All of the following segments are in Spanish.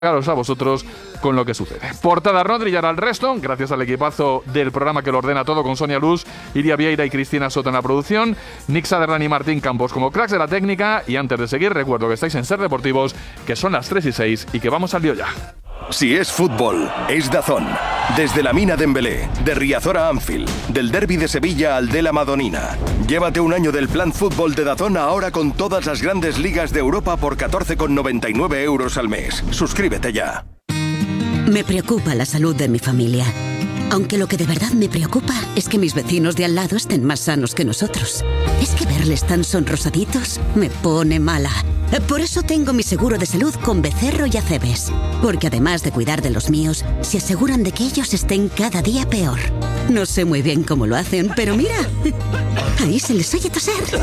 a vosotros con lo que sucede. Portada Rodri y ahora el resto, gracias al equipazo del programa que lo ordena todo con Sonia Luz, Iria Vieira y Cristina Soto en la producción, Nick Saderlan y Martín Campos como cracks de la técnica. Y antes de seguir, recuerdo que estáis en Ser Deportivos, que son las 3:06 y que vamos al lío ya. Si es fútbol, es DAZN. Desde la Mina Dembélé, de Riazor a Anfield, del derbi de Sevilla al de la Madonina. Llévate un año del plan fútbol de DAZN ahora con todas las grandes ligas de Europa por 14,99 € al mes. Suscríbete ya. Me preocupa la salud de mi familia. Aunque lo que de verdad me preocupa es que mis vecinos de al lado estén más sanos que nosotros. Es que verles tan sonrosaditos me pone mala. Por eso tengo mi seguro de salud con Becerro y Acebes. Porque además de cuidar de los míos, se aseguran de que ellos estén cada día peor. No sé muy bien cómo lo hacen, pero mira, ahí se les oye toser.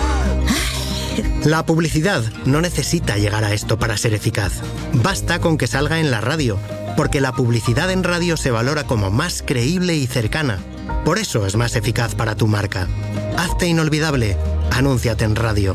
La publicidad no necesita llegar a esto para ser eficaz. Basta con que salga en la radio, porque la publicidad en radio se valora como más creíble y cercana. Por eso es más eficaz para tu marca. Hazte inolvidable. Anúnciate en radio.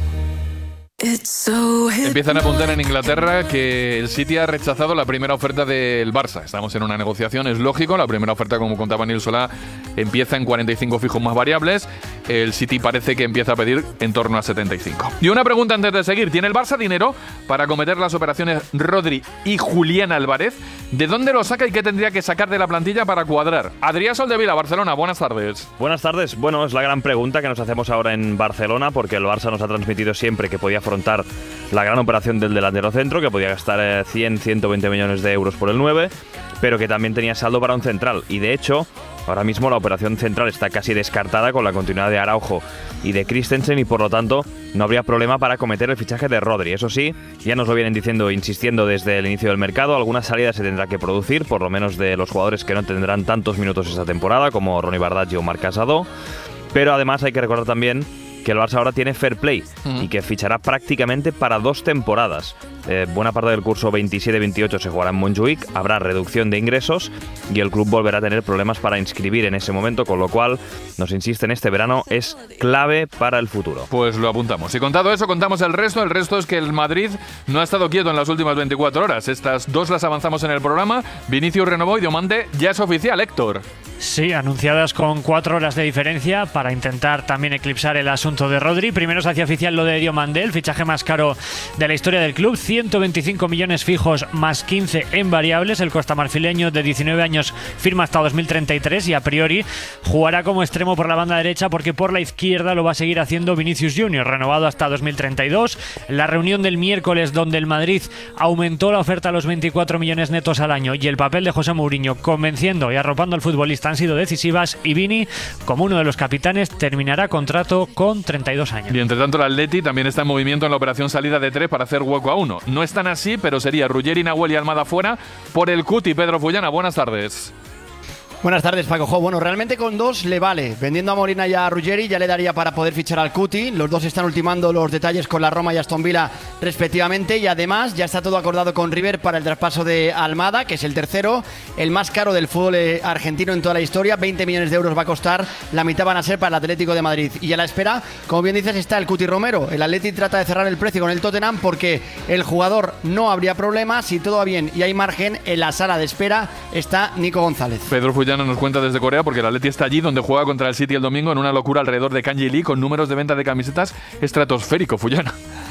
Empiezan a apuntar en Inglaterra que el City ha rechazado la primera oferta del Barça. Estamos en una negociación, es lógico. La primera oferta, como contaba Nil Solá, empieza en 45 fijos más variables. El City parece que empieza a pedir en torno a 75. Y una pregunta antes de seguir. ¿Tiene el Barça dinero para acometer las operaciones Rodri y Julián Álvarez? ¿De dónde lo saca y qué tendría que sacar de la plantilla para cuadrar? Adrián Soldevila, Barcelona, buenas tardes. Buenas tardes. Bueno, es la gran pregunta que nos hacemos ahora en Barcelona, porque el Barça nos ha transmitido siempre que podía afrontar la gran operación del delantero centro, que podía gastar 120 millones de euros por el 9, pero que también tenía saldo para un central. Y de hecho, ahora mismo la operación central está casi descartada con la continuidad de Araujo y de Christensen, y por lo tanto no habría problema para acometer el fichaje de Rodri. Eso sí, ya nos lo vienen diciendo, insistiendo desde el inicio del mercado, alguna salida se tendrá que producir, por lo menos de los jugadores que no tendrán tantos minutos esta temporada, como Ronny Bardghji o Marc Casado. Pero además hay que recordar también que el Barça ahora tiene fair play y que fichará prácticamente para 2 temporadas. Buena parte del curso 27-28 se jugará en Montjuïc, habrá reducción de ingresos y el club volverá a tener problemas para inscribir en ese momento, con lo cual, nos insisten, este verano es clave para el futuro. Pues lo apuntamos. Y contado eso, contamos el resto. El resto es que el Madrid no ha estado quieto en las últimas 24 horas. Estas dos las avanzamos en el programa. Vinicius renovó y Diomande ya es oficial, Héctor. Sí, anunciadas con 4 horas de diferencia para intentar también eclipsar el asunto de Rodri. Primero se hacía oficial lo de Diomande, el fichaje más caro de la historia del club. 125 millones fijos más 15 en variables. El costamarfileño de 19 años firma hasta 2033 y a priori jugará como extremo por la banda derecha, porque por la izquierda lo va a seguir haciendo Vinicius Junior, renovado hasta 2032. La reunión del miércoles, donde el Madrid aumentó la oferta a los 24 millones netos al año, y el papel de José Mourinho convenciendo y arropando al futbolista han sido decisivas, y Vini, como uno de los capitanes, terminará contrato con 32 años. Y entre tanto el Atleti también está en movimiento en la operación salida de 3 para hacer hueco a 1. No es tan así, pero sería Ruggeri, Nahuel y Almada fuera por el Cuti. Pedro Fullana, buenas tardes. Buenas tardes, Paco Jo. Bueno, realmente con 2 le vale. Vendiendo a Molina y a Ruggeri ya le daría para poder fichar al Cuti. Los dos están ultimando los detalles con la Roma y Aston Villa respectivamente, y además ya está todo acordado con River para el traspaso de Almada, que es el tercero, el más caro del fútbol argentino en toda la historia. 20 millones de euros va a costar, la mitad van a ser para el Atlético de Madrid. Y a la espera, como bien dices, está el Cuti Romero. El Atleti trata de cerrar el precio con el Tottenham porque el jugador no habría problema. Si todo va bien y hay margen, en la sala de espera está Nico González. Pedro Fullana nos cuenta desde Corea, porque el Atleti está allí donde juega contra el City el domingo, en una locura alrededor de Kang Lee, con números de venta de camisetas estratosférico. Fullana.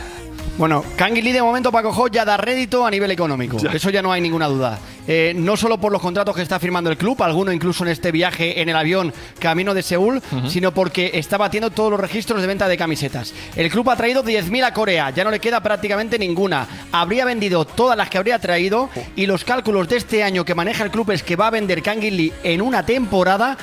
Bueno, Kang Lee de momento, Paco Jo, ya da rédito a nivel económico. Ya. Eso ya no hay ninguna duda. No solo por los contratos que está firmando el club, alguno incluso en este viaje en el avión camino de Seúl, sino porque está batiendo todos los registros de venta de camisetas. El club ha traído 10.000 a Corea, ya no le queda prácticamente ninguna. Habría vendido todas las que habría traído, y los cálculos de este año que maneja el club es que va a vender Kang Lee en una temporada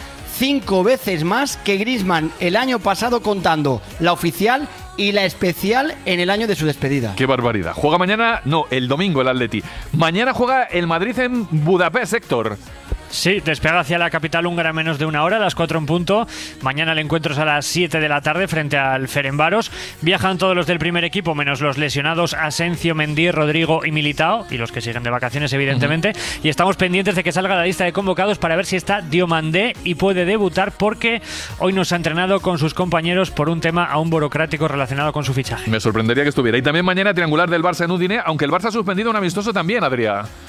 5 veces más que Griezmann el año pasado, contando la oficial y la especial en el año de su despedida. ¡Qué barbaridad! Juega mañana, no, el domingo el Atleti. Mañana juega el Madrid en Budapest, Héctor. Sí, despega hacia la capital húngara en menos de una hora, a las 4 en punto. Mañana el encuentro es a las 7 de la tarde frente al Ferencváros. Viajan todos los del primer equipo, menos los lesionados Asensio, Mendy, Rodrigo y Militao, y los que siguen de vacaciones, evidentemente. Y estamos pendientes de que salga la lista de convocados para ver si está Diomandé y puede debutar, porque hoy nos ha entrenado con sus compañeros por un tema aún burocrático relacionado con su fichaje. Me sorprendería que estuviera. Y también mañana triangular del Barça en Udine, aunque el Barça ha suspendido un amistoso también, Adrián.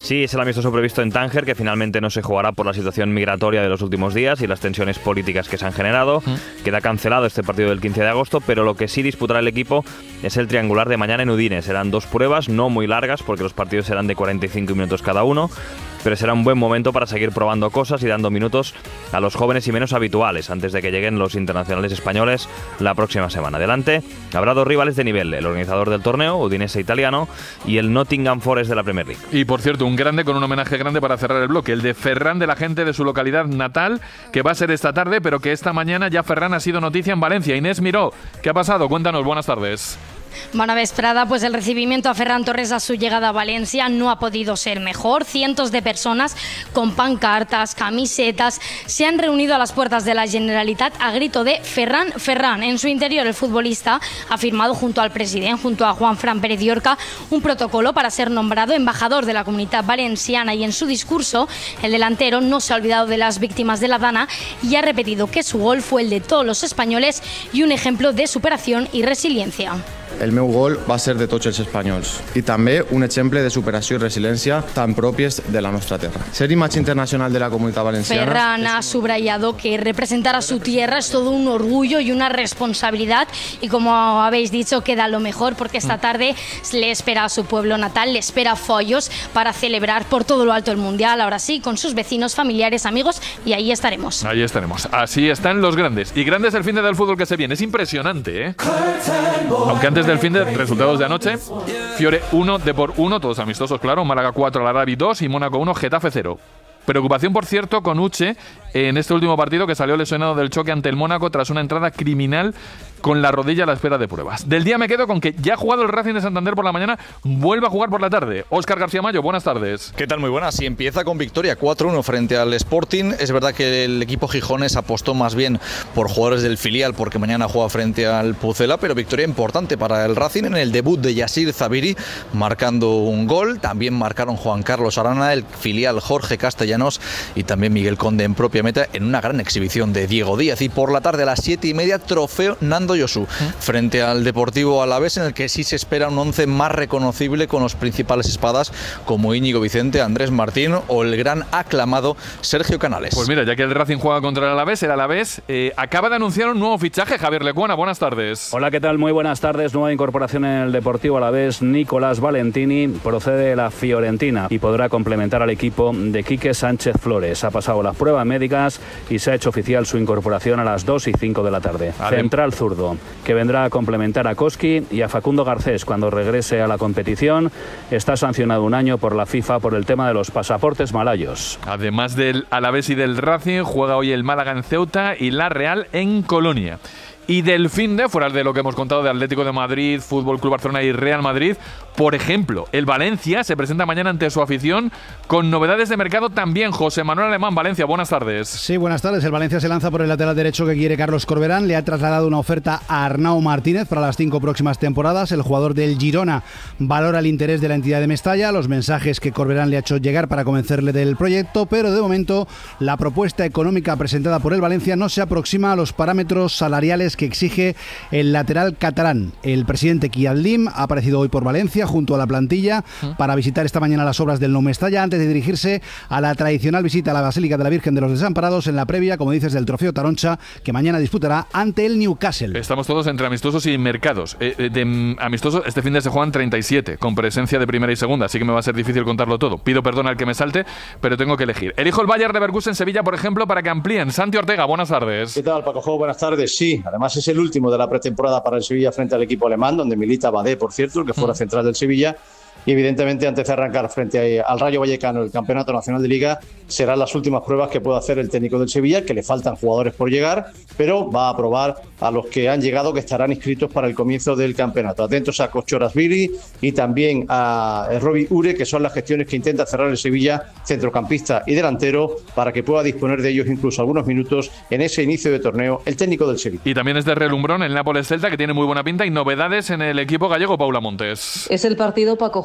Sí, es el amistoso previsto en Tánger, que finalmente no se jugará por la situación migratoria de los últimos días y las tensiones políticas que se han generado. Queda cancelado este partido del 15 de agosto, pero lo que sí disputará el equipo es el triangular de mañana en Udine. Serán 2 pruebas, no muy largas, porque los partidos serán de 45 minutos cada uno, pero será un buen momento para seguir probando cosas y dando minutos a los jóvenes y menos habituales antes de que lleguen los internacionales españoles la próxima semana. Adelante habrá 2 rivales de nivel, el organizador del torneo, Udinese italiano, y el Nottingham Forest de la Premier League. Y por cierto, un grande con un homenaje grande para cerrar el bloque, el de Ferran, de la gente de su localidad natal, que va a ser esta tarde, pero que esta mañana ya Ferran ha sido noticia en Valencia. Inés Miró, ¿qué ha pasado? Cuéntanos, buenas tardes. Buena vesprada, pues el recibimiento a Ferran Torres a su llegada a Valencia no ha podido ser mejor. Cientos de personas con pancartas, camisetas, se han reunido a las puertas de la Generalitat a grito de Ferran, Ferran. En su interior, el futbolista ha firmado junto al presidente, junto a Juanfran Pérez Llorca, un protocolo para ser nombrado embajador de la Comunitat Valenciana, y en su discurso el delantero no se ha olvidado de las víctimas de la Dana y ha repetido que su gol fue el de todos los españoles y un ejemplo de superación y resiliencia. El meu gol va ser de tots els espanyols i també un exemple de superació i resiliència tan pròpies de la nostra terra. Ser imatge internacional de la Comunitat Valenciana... Ferran ha subrayado que representar a su tierra es todo un orgullo y una responsabilidad, y como habéis dicho, queda lo mejor porque esta tarde le espera a su pueblo natal, le espera Follos para celebrar por todo lo alto el Mundial, ahora sí, con sus vecinos, familiares, amigos, y ahí estaremos. Ahí estaremos. Así están los grandes. Y grandes el fin del fútbol que se viene. Es impresionante, ¿eh? Aunque antes del fin de resultados de anoche, Fiore 1, Depor 1, todos amistosos, claro, Málaga 4, Larabi 2 y Mónaco 1, Getafe 0. Preocupación, por cierto, con Uche en este último partido, que salió lesionado del choque ante el Mónaco tras una entrada criminal con la rodilla a la espera de pruebas. Del día me quedo con que ya ha jugado el Racing de Santander por la mañana, vuelve a jugar por la tarde. Óscar García Mayo, buenas tardes. ¿Qué tal? Muy buenas. Y empieza con victoria 4-1 frente al Sporting. Es verdad que el equipo gijones apostó más bien por jugadores del filial porque mañana juega frente al Pucela, pero victoria importante para el Racing en el debut de Yassir Zabiri, marcando un gol. También marcaron Juan Carlos Arana, el filial Jorge Castellanos y también Miguel Conde en propia meta, en una gran exhibición de Diego Díaz. Y por la tarde a las 7:30, trofeo Nando Yosu frente al Deportivo Alavés, en el que sí se espera un 11 más reconocible con los principales espadas como Íñigo Vicente, Andrés Martín o el gran aclamado Sergio Canales. Pues mira, ya que el Racing juega contra el Alavés acaba de anunciar un nuevo fichaje. Javier Lecuona, buenas tardes. Hola, ¿qué tal? Muy buenas tardes. Nueva incorporación en el Deportivo Alavés. Nicolás Valentini procede de la Fiorentina y podrá complementar al equipo de Quique Sánchez Flores. Ha pasado las pruebas médicas y se ha hecho oficial su incorporación a las 2:05 de la tarde. Central zurdo, que vendrá a complementar a Koski y a Facundo Garcés cuando regrese a la competición. Está sancionado un año por la FIFA por el tema de los pasaportes malayos. Además del Alavés y del Racing, juega hoy el Málaga en Ceuta y la Real en Colonia. Y del finde, fuera de lo que hemos contado de Atlético de Madrid, Fútbol Club Barcelona y Real Madrid, por ejemplo, el Valencia se presenta mañana ante su afición con novedades de mercado también. José Manuel Alemán, Valencia, buenas tardes. Sí, buenas tardes. El Valencia se lanza por el lateral derecho que quiere Carlos Corberán. Le ha trasladado una oferta a Arnau Martínez para las 5 próximas temporadas. El jugador del Girona valora el interés de la entidad de Mestalla, los mensajes que Corberán le ha hecho llegar para convencerle del proyecto, pero de momento la propuesta económica presentada por el Valencia no se aproxima a los parámetros salariales que exige el lateral catalán. El presidente Kiadlim ha aparecido hoy por Valencia junto a la plantilla para visitar esta mañana las obras del Nou Mestalla antes de dirigirse a la tradicional visita a la Basílica de la Virgen de los Desamparados en la previa, como dices, del Trofeo Taroncha, que mañana disputará ante el Newcastle. Estamos todos entre amistosos y mercados. De amistosos, este fin de se juegan 37, con presencia de primera y segunda, así que me va a ser difícil contarlo todo. Pido perdón al que me salte, pero tengo que elegir. Elijo el Bayer Leverkusen en Sevilla, por ejemplo, para que amplíen. Santi Ortega, buenas tardes. ¿Qué tal, Paco? Buenas tardes. Sí, además es el último de la pretemporada para el Sevilla frente al equipo alemán, donde milita Badé, por cierto, el que fuera central del Sevilla. Y evidentemente, antes de arrancar frente al Rayo Vallecano el Campeonato Nacional de Liga, serán las últimas pruebas que puede hacer el técnico del Sevilla, que le faltan jugadores por llegar, pero va a probar a los que han llegado, que estarán inscritos para el comienzo del campeonato. Atentos a Kochorasvili y también a Robbie Ure, que son las gestiones que intenta cerrar el Sevilla, centrocampista y delantero, para que pueda disponer de ellos incluso algunos minutos en ese inicio de torneo el técnico del Sevilla. Y también es de relumbrón el Nápoles Celta, que tiene muy buena pinta, y novedades en el equipo gallego. Paula Montes. Es el partido, Paco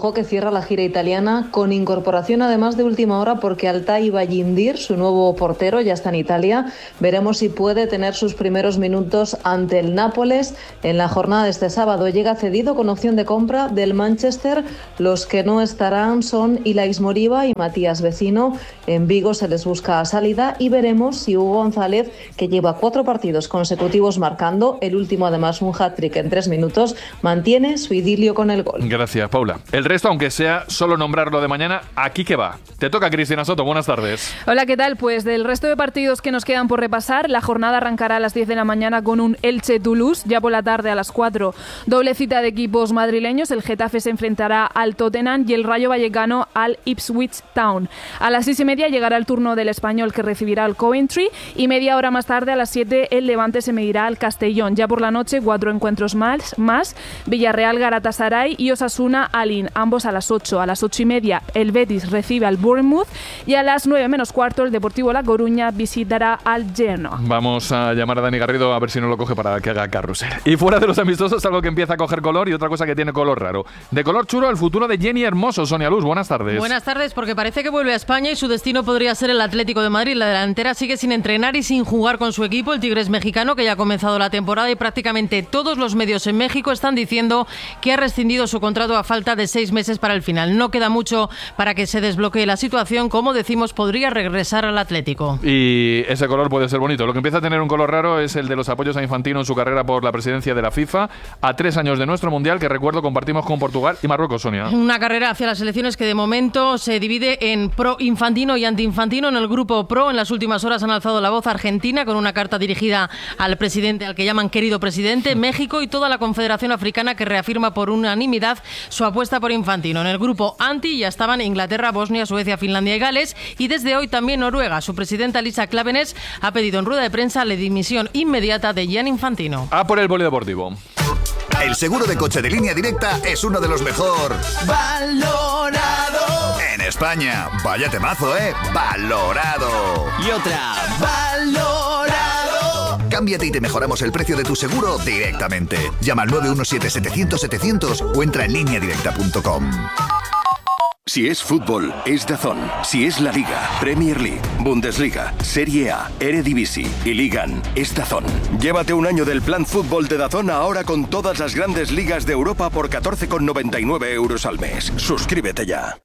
ojo que cierra la gira italiana con incorporación además de última hora porque Altay Bayindir, su nuevo portero, ya está en Italia. Veremos si puede tener sus primeros minutos ante el Nápoles en la jornada de este sábado. Llega cedido con opción de compra del Manchester. Los que no estarán son Ilaix Moriba y Matías Vecino. En Vigo se les busca salida y veremos si Hugo González, que lleva 4 partidos consecutivos marcando, el último además un hat-trick en 3 minutos, mantiene su idilio con el gol. Gracias, Paula. El resto, aunque sea solo nombrarlo de mañana, aquí que va. Te toca, Cristina Soto. Buenas tardes. Hola, ¿qué tal? Pues del resto de partidos que nos quedan por repasar, la jornada arrancará a las 10 de la mañana con un Elche-Toulouse, ya por la tarde a las 4. Doble cita de equipos madrileños, el Getafe se enfrentará al Tottenham y el Rayo Vallecano al Ipswich Town. A las 6:30 llegará el turno del Español, que recibirá al Coventry, y media hora más tarde, a las 7, el Levante se medirá al Castellón. Ya por la noche, 4 encuentros más, Villarreal Galatasaray y Osasuna Alin, ambos a las 8. A las 8:30 el Betis recibe al Bournemouth y a las 9 menos cuarto el Deportivo La Coruña visitará al Genoa. Vamos a llamar a Dani Garrido a ver si no lo coge para que haga carrusel. Y fuera de los amistosos, algo que empieza a coger color y otra cosa que tiene color raro. De color chulo, el futuro de Jenny Hermoso. Sonia Luz, buenas tardes. Buenas tardes, porque parece que vuelve a España y su destino podría ser el Atlético de Madrid. La delantera sigue sin entrenar y sin jugar con su equipo, el Tigres mexicano, que ya ha comenzado la temporada, y prácticamente todos los medios en México están diciendo que ha rescindido su contrato a falta de 6 meses para el final. No queda mucho para que se desbloquee la situación. Como decimos, podría regresar al Atlético. Y ese color puede ser bonito. Lo que empieza a tener un color raro es el de los apoyos a Infantino en su carrera por la presidencia de la FIFA, a 3 años de nuestro Mundial, que recuerdo compartimos con Portugal y Marruecos, Sonia. Una carrera hacia las elecciones que de momento se divide en pro-Infantino y anti-Infantino. En el grupo pro, en las últimas horas han alzado la voz Argentina con una carta dirigida al presidente, al que llaman querido presidente, México y toda la Confederación Africana, que reafirma por unanimidad su apuesta por Infantino. En el grupo anti ya estaban Inglaterra, Bosnia, Suecia, Finlandia y Gales, y desde hoy también Noruega. Su presidenta Lisa Klaveness ha pedido en rueda de prensa la dimisión inmediata de Gianni Infantino. A por el polideportivo. El seguro de coche de Línea Directa es uno de los mejor valorado en España. Vaya temazo, ¿eh? Valorado. Y otra, valorado. Cámbiate y te mejoramos el precio de tu seguro directamente. Llama al 917-700-700 o entra en lineadirecta.com. Si es fútbol, es DAZN. Si es la Liga, Premier League, Bundesliga, Serie A, Eredivisie y Ligan, es DAZN. Llévate un año del plan fútbol de DAZN ahora con todas las grandes ligas de Europa por 14,99 € al mes. Suscríbete ya.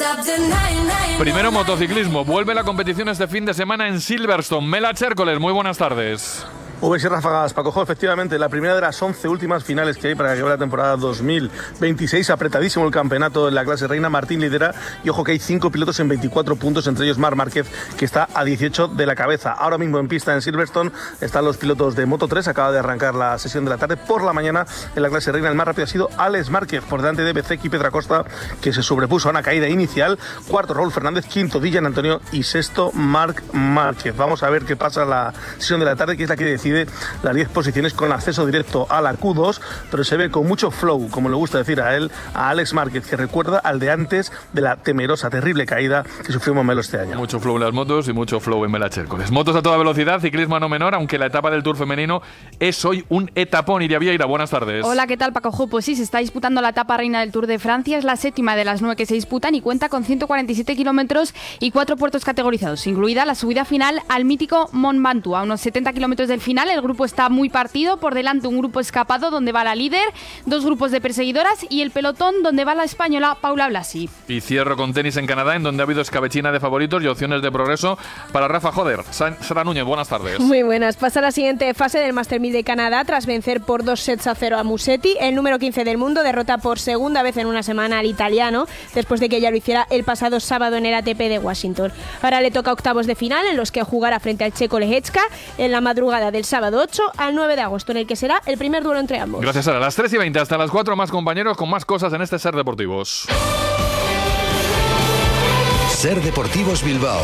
Primero motociclismo. Vuelve la competición este fin de semana en Silverstone. Mela Chércoles, muy buenas tardes. V6 ráfagas, Paco Jo, efectivamente, la primera de las 11 últimas finales que hay para que vaya la temporada 2026. Apretadísimo el campeonato en la clase reina. Martín lidera y ojo que hay 5 pilotos en 24 puntos, entre ellos Marc Márquez, que está a 18 de la cabeza. Ahora mismo en pista en Silverstone están los pilotos de Moto3. Acaba de arrancar la sesión de la tarde. Por la mañana en la clase reina el más rápido ha sido Alex Márquez, por delante de Bezzecchi y Pedro Acosta, que se sobrepuso a una caída inicial. Cuarto Raúl Fernández, quinto Dillan Antonio y sexto Marc Márquez. Vamos a ver qué pasa la sesión de la tarde, que es la que decide las 10 posiciones con acceso directo a la Q2, pero se ve con mucho flow, como le gusta decir a él, a Alex Márquez, que recuerda al de antes de la temerosa, terrible caída que sufrió Momelo este año. Mucho flow en las motos y mucho flow en Mela Chércoles. Motos a toda velocidad, ciclismo a no menor, aunque la etapa del Tour femenino es hoy un etapón. Iria Vieira, buenas tardes. Hola, ¿qué tal, Paco Jo? Pues sí, se está disputando la etapa reina del Tour de Francia, es la 7ª de las 9 que se disputan y cuenta con 147 kilómetros y 4 puertos categorizados, incluida la subida final al mítico Mont Ventoux. A unos 70 kilómetros del final, el grupo está muy partido. Por delante un grupo escapado donde va la líder, 2 grupos de perseguidoras y el pelotón donde va la española Paula Blasi. Y cierro con tenis en Canadá, en donde ha habido escabechina de favoritos y opciones de progreso para Rafa Joder. Sara Núñez, buenas tardes. Muy buenas. Pasa la siguiente fase del Master 1000 de Canadá tras vencer por 2-0 a Musetti. El número 15 del mundo derrota por segunda vez en una semana al italiano, después de que ya lo hiciera el pasado sábado en el ATP de Washington. Ahora le toca octavos de final, en los que jugará frente al checo Lehecka en la madrugada del sábado 8 al 9 de agosto, en el que será el primer duelo entre ambos. Gracias, Sara. A las 3:20 hasta las 4, más compañeros con más cosas en este Ser Deportivos. Ser Deportivos Bilbao.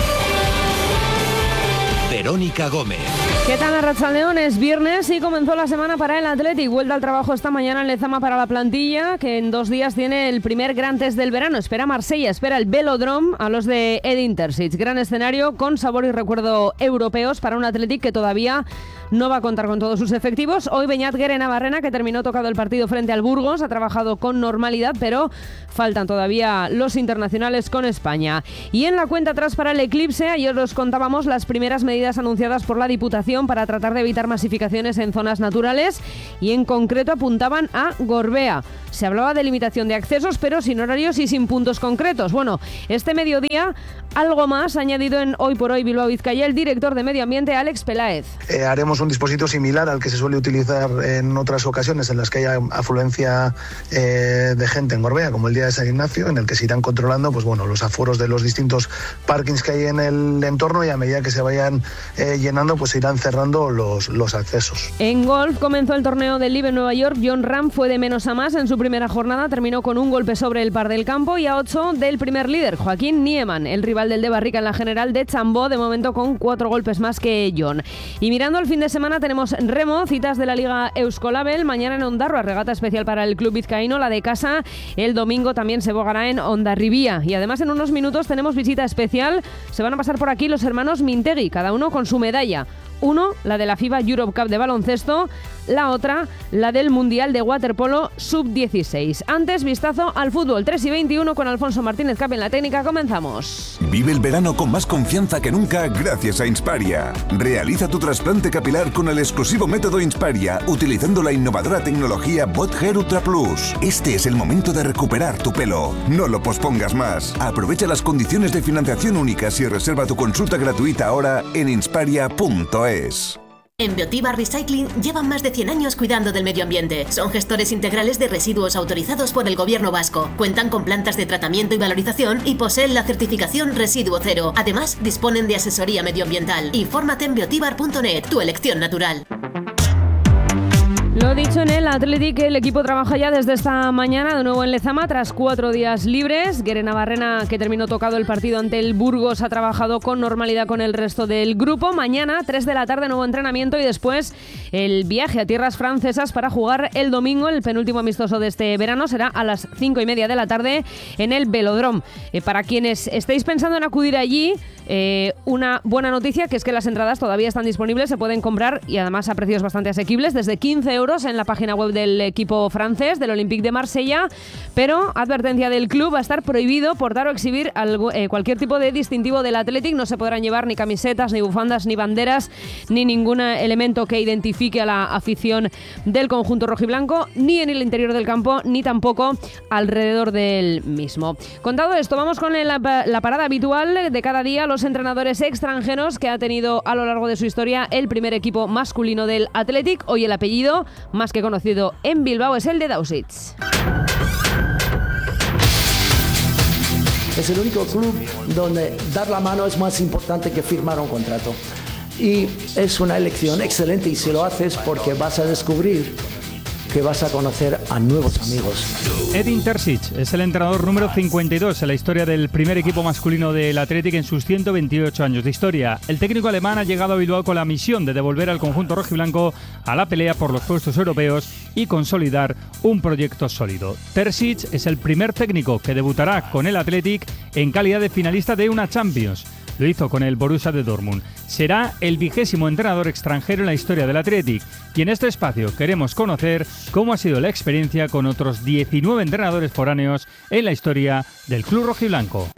Verónica Gómez. ¿Qué tal, Arratsaldeon? Es viernes y comenzó la semana para el Athletic. Vuelta al trabajo esta mañana en Lezama para la plantilla, que en 2 días tiene el primer gran test del verano. Espera Marsella, espera el Velodrome a los de Edin Terzic. Gran escenario con sabor y recuerdo europeos para un Athletic que todavía no va a contar con todos sus efectivos. Hoy Beñat Guerenabarrena, que terminó tocado el partido frente al Burgos, ha trabajado con normalidad, pero faltan todavía los internacionales con España. Y en la cuenta atrás para el eclipse, ayer os contábamos las primeras medidas anunciadas por la Diputación para tratar de evitar masificaciones en zonas naturales y en concreto apuntaban a Gorbea. Se hablaba de limitación de accesos, pero sin horarios y sin puntos concretos. Bueno, este mediodía algo más ha añadido en Hoy por Hoy Bilbao Vizcaya el director de Medio Ambiente, Alex Peláez. Haremos un dispositivo similar al que se suele utilizar en otras ocasiones en las que haya afluencia de gente en Gorbea, como el día de San Ignacio, en el que se irán controlando los aforos de los distintos parkings que hay en el entorno, y a medida que se vayan llenando, pues se irán cerrando los accesos. En golf comenzó el torneo del LIV en Nueva York. Jon Rahm fue de menos a más en su primera jornada, terminó con un golpe sobre el par del campo y a 8 del primer líder, Joaquín Niemann, el rival del de Barrica en la general de Chambó, de momento con 4 golpes más que Jon. Y mirando al fin de semana tenemos remo, citas de la Liga Euskolabel, mañana en Ondarroa, regata especial para el club vizcaíno, la de casa el domingo también se bogará en Hondarribía. Y además en unos minutos tenemos visita especial, se van a pasar por aquí los hermanos Mintegui, cada uno con su medalla. Uno, la de la FIBA Europe Cup de baloncesto, la otra, la del Mundial de Waterpolo Sub-16. Antes, vistazo al fútbol. 3:21 con Alfonso Martínez Cap en la técnica. Comenzamos. Vive el verano con más confianza que nunca gracias a Insparia. Realiza tu trasplante capilar con el exclusivo método Insparia, utilizando la innovadora tecnología BotHair Ultra Plus. Este es el momento de recuperar tu pelo. No lo pospongas más. Aprovecha las condiciones de financiación únicas y reserva tu consulta gratuita ahora en insparia.es. En Biotiba Recycling llevan más de 100 años cuidando del medio ambiente. Son gestores integrales de residuos autorizados por el Gobierno vasco. Cuentan con plantas de tratamiento y valorización y poseen la certificación Residuo Cero. Además, disponen de asesoría medioambiental. Infórmate en biotibar.net, tu elección natural. Lo dicho, en el Athletic, el equipo trabaja ya desde esta mañana de nuevo en Lezama tras 4 días libres. Guerenabarrena, que terminó tocado el partido ante el Burgos, ha trabajado con normalidad con el resto del grupo. Mañana, 3 de la tarde, nuevo entrenamiento y después el viaje a tierras francesas para jugar el domingo. El penúltimo amistoso de este verano será a las 5:30 de la tarde en el Velodrome. Para quienes estéis pensando en acudir allí, una buena noticia, que es que las entradas todavía están disponibles, se pueden comprar y además a precios bastante asequibles, desde 15 euros en la página web del equipo francés, del Olympique de Marsella, pero advertencia del club: va a estar prohibido portar o exhibir cualquier tipo de distintivo del Athletic. No se podrán llevar ni camisetas, ni bufandas, ni banderas, ni ningún elemento que identifique a la afición del conjunto rojiblanco, ni en el interior del campo, ni tampoco alrededor del mismo. Contado esto, vamos con la parada habitual de cada día, los entrenadores extranjeros que ha tenido a lo largo de su historia el primer equipo masculino del Athletic. Hoy el apellido más que conocido en Bilbao es el de Dausitz. Es el único club donde dar la mano es más importante que firmar un contrato. Y es una elección excelente, y si lo haces porque vas a descubrir que vas a conocer a nuevos amigos. Edin Terzic es el entrenador número 52 en la historia del primer equipo masculino del Athletic en sus 128 años de historia. El técnico alemán ha llegado a Bilbao con la misión de devolver al conjunto rojiblanco a la pelea por los puestos europeos y consolidar un proyecto sólido. Terzic es el primer técnico que debutará con el Athletic en calidad de finalista de una Champions. Lo hizo con el Borussia de Dortmund. Será el 20º entrenador extranjero en la historia del Athletic. Y en este espacio queremos conocer cómo ha sido la experiencia con otros 19 entrenadores foráneos en la historia del club rojiblanco.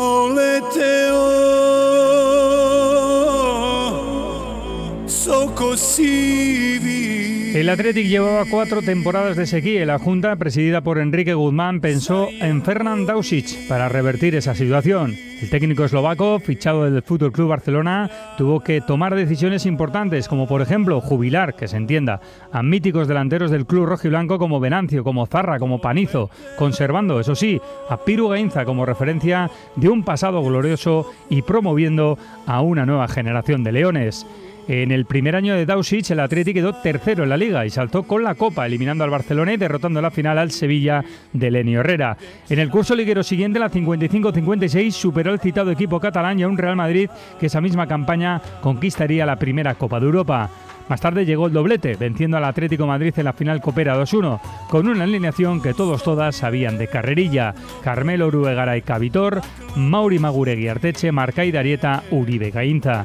El Athletic llevaba 4 temporadas de sequía y la Junta, presidida por Enrique Guzmán, pensó en Fernand Dausitz para revertir esa situación. El técnico eslovaco, fichado del FC Barcelona, tuvo que tomar decisiones importantes, como por ejemplo jubilar, que se entienda, a míticos delanteros del club rojiblanco como Venancio, como Zarra, como Panizo, conservando, eso sí, a Piru Gainza como referencia de un pasado glorioso y promoviendo a una nueva generación de leones. En el primer año de Dausitz, el Athletic quedó tercero en la Liga y saltó con la Copa, eliminando al Barcelona y derrotando en la final al Sevilla de Lenio Herrera. En el curso liguero siguiente, la 55-56, superó el citado equipo catalán y a un Real Madrid que esa misma campaña conquistaría la primera Copa de Europa. Más tarde llegó el doblete, venciendo al Atlético Madrid en la final copera 2-1, con una alineación que todas sabían de carrerilla: Carmelo Uruegaray Cavitor, Mauri Maguregui Arteche, Marcay Darieta, Uribe Gainza.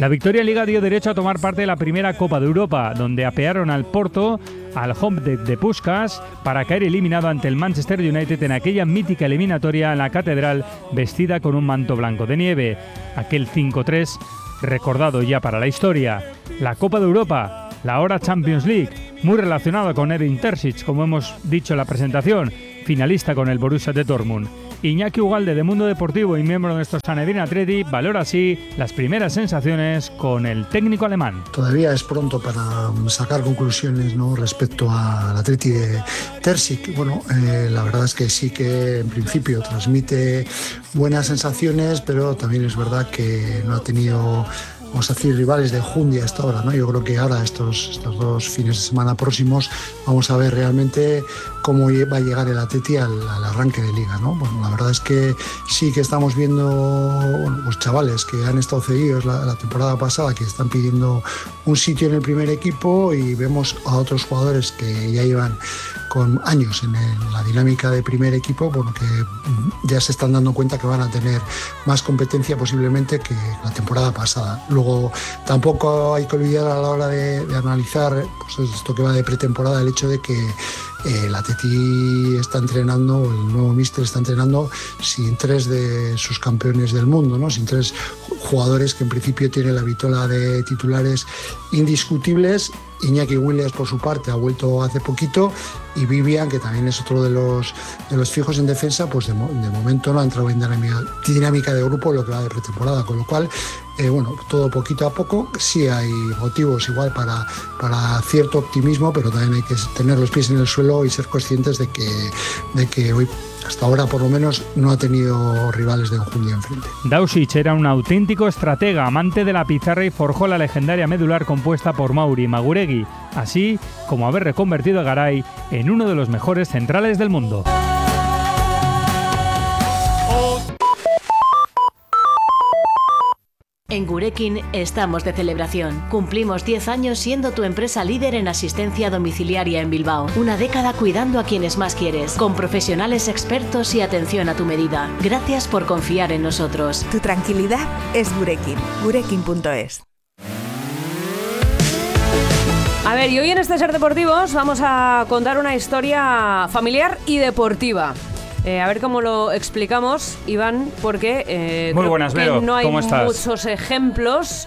La victoria en Liga dio derecho a tomar parte de la primera Copa de Europa, donde apearon al Porto, al home de Puskás, para caer eliminado ante el Manchester United en aquella mítica eliminatoria en la Catedral, vestida con un manto blanco de nieve. Aquel 5-3 recordado ya para la historia. La Copa de Europa, la ahora Champions League, muy relacionada con Edin Terzic, como hemos dicho en la presentación, finalista con el Borussia de Dortmund. Iñaki Ugalde, de Mundo Deportivo y miembro de nuestro Sanedrín Athletic, valora así las primeras sensaciones con el técnico alemán. Todavía es pronto para sacar conclusiones, ¿no?, respecto al Atleti de Terzic. Bueno, la verdad es que sí que en principio transmite buenas sensaciones, pero también es verdad que no ha tenido, vamos a decir, rivales de enjundia hasta ahora, ¿no? Yo creo que ahora, estos 2 fines de semana próximos, vamos a ver realmente cómo va a llegar el Atleti al arranque de Liga, ¿no? Bueno, la verdad es que sí que estamos viendo, bueno, los chavales que han estado cedidos la temporada pasada, que están pidiendo un sitio en el primer equipo, y vemos a otros jugadores que ya llevan con años en la dinámica de primer equipo, bueno, que ya se están dando cuenta que van a tener más competencia posiblemente que la temporada pasada. Luego tampoco hay que olvidar a la hora de analizar, pues, esto que va de pretemporada, el hecho de que el Atleti está entrenando, el nuevo míster está entrenando sin 3 de sus campeones del mundo, ¿no? Sin 3 jugadores que en principio tienen la vitola de titulares indiscutibles. Iñaki Williams, por su parte, ha vuelto hace poquito, y Vivian, que también es otro de los fijos en defensa, pues de momento no ha entrado en dinámica de grupo lo que va de pretemporada, con lo cual, bueno, todo poquito a poco. Sí hay motivos igual para cierto optimismo, pero también hay que tener los pies en el suelo y ser conscientes de que hoy, hasta ahora por lo menos, no ha tenido rivales de enjundia enfrente. Dausic era un auténtico estratega, amante de la pizarra, y forjó la legendaria medular compuesta por Mauri Maguregui, así como haber reconvertido a Garay en uno de los mejores centrales del mundo. En Gurekin estamos de celebración. Cumplimos 10 años siendo tu empresa líder en asistencia domiciliaria en Bilbao. Una década cuidando a quienes más quieres, con profesionales expertos y atención a tu medida. Gracias por confiar en nosotros. Tu tranquilidad es Gurekin. Gurekin.es. A ver, y hoy en este Ser Deportivos vamos a contar una historia familiar y deportiva. A ver cómo lo explicamos, Iván, porque muy buenas, Vero. No hay ¿Cómo estás? muchos ejemplos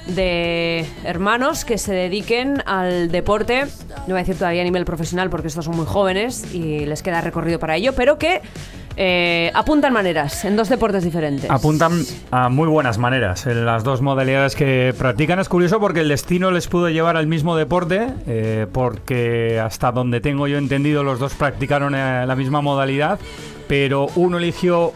de hermanos que se dediquen al deporte, no voy a decir todavía a nivel profesional porque estos son muy jóvenes y les queda recorrido para ello, pero que apuntan maneras en 2 deportes diferentes. Apuntan a muy buenas maneras en las 2 modalidades que practican. Es curioso porque el destino les pudo llevar al mismo deporte, porque hasta donde tengo yo entendido los 2 practicaron la misma modalidad, pero uno eligió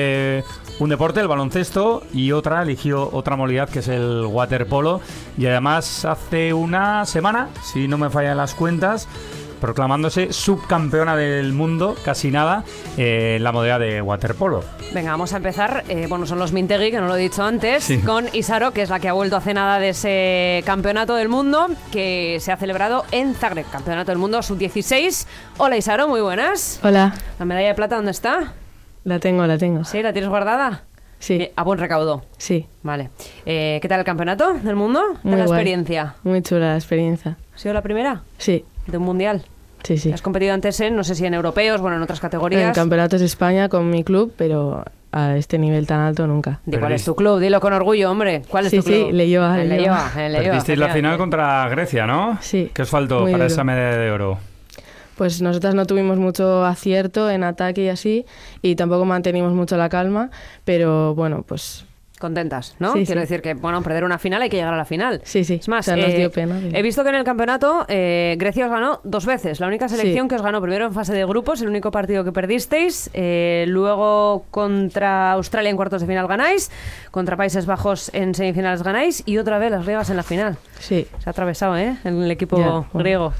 un deporte, el baloncesto, y otra eligió otra modalidad, que es el waterpolo, y además hace una semana, si no me fallan las cuentas, proclamándose subcampeona del mundo, casi nada, en la modalidad de waterpolo. Venga, vamos a empezar. Bueno, son los Mintegui, que no lo he dicho antes, sí, con Isaro, que es la que ha vuelto hace nada de ese campeonato del mundo que se ha celebrado en Zagreb. Campeonato del mundo sub-16. Hola, Isaro, muy buenas. Hola. ¿La medalla de plata dónde está? La tengo. ¿Sí? ¿La tienes guardada? Sí. ¿A buen recaudo? Sí. Vale. ¿Qué tal el campeonato del mundo? Muy la guay. experiencia? Muy chula la experiencia. ¿Ha sido la primera? Sí. ¿De un mundial? Sí, sí. ¿Has competido antes no sé si en europeos, bueno, en otras categorías? En campeonatos de España con mi club, pero a este nivel tan alto nunca. ¿Cuál es tu club? Dilo con orgullo, hombre. ¿Cuál es tu club? Sí, Leioa. Perdisteis la final contra Grecia, ¿no? Sí. ¿Qué os faltó para esa medalla de oro? Pues nosotras no tuvimos mucho acierto en ataque y así, y tampoco mantenimos mucho la calma, pero bueno, pues... Contentas, ¿no? Sí, Quiero sí. decir que, bueno, perder una final hay que llegar a la final. Sí, sí. Es más, o sea, nos dio pena. He visto que en el campeonato Grecia os ganó 2 veces. La única selección que os ganó primero en fase de grupos, el único partido que perdisteis. Luego contra Australia en cuartos de final ganáis. Contra Países Bajos en semifinales ganáis. Y otra vez las griegas en la final. Sí. Se ha atravesado, el equipo griego.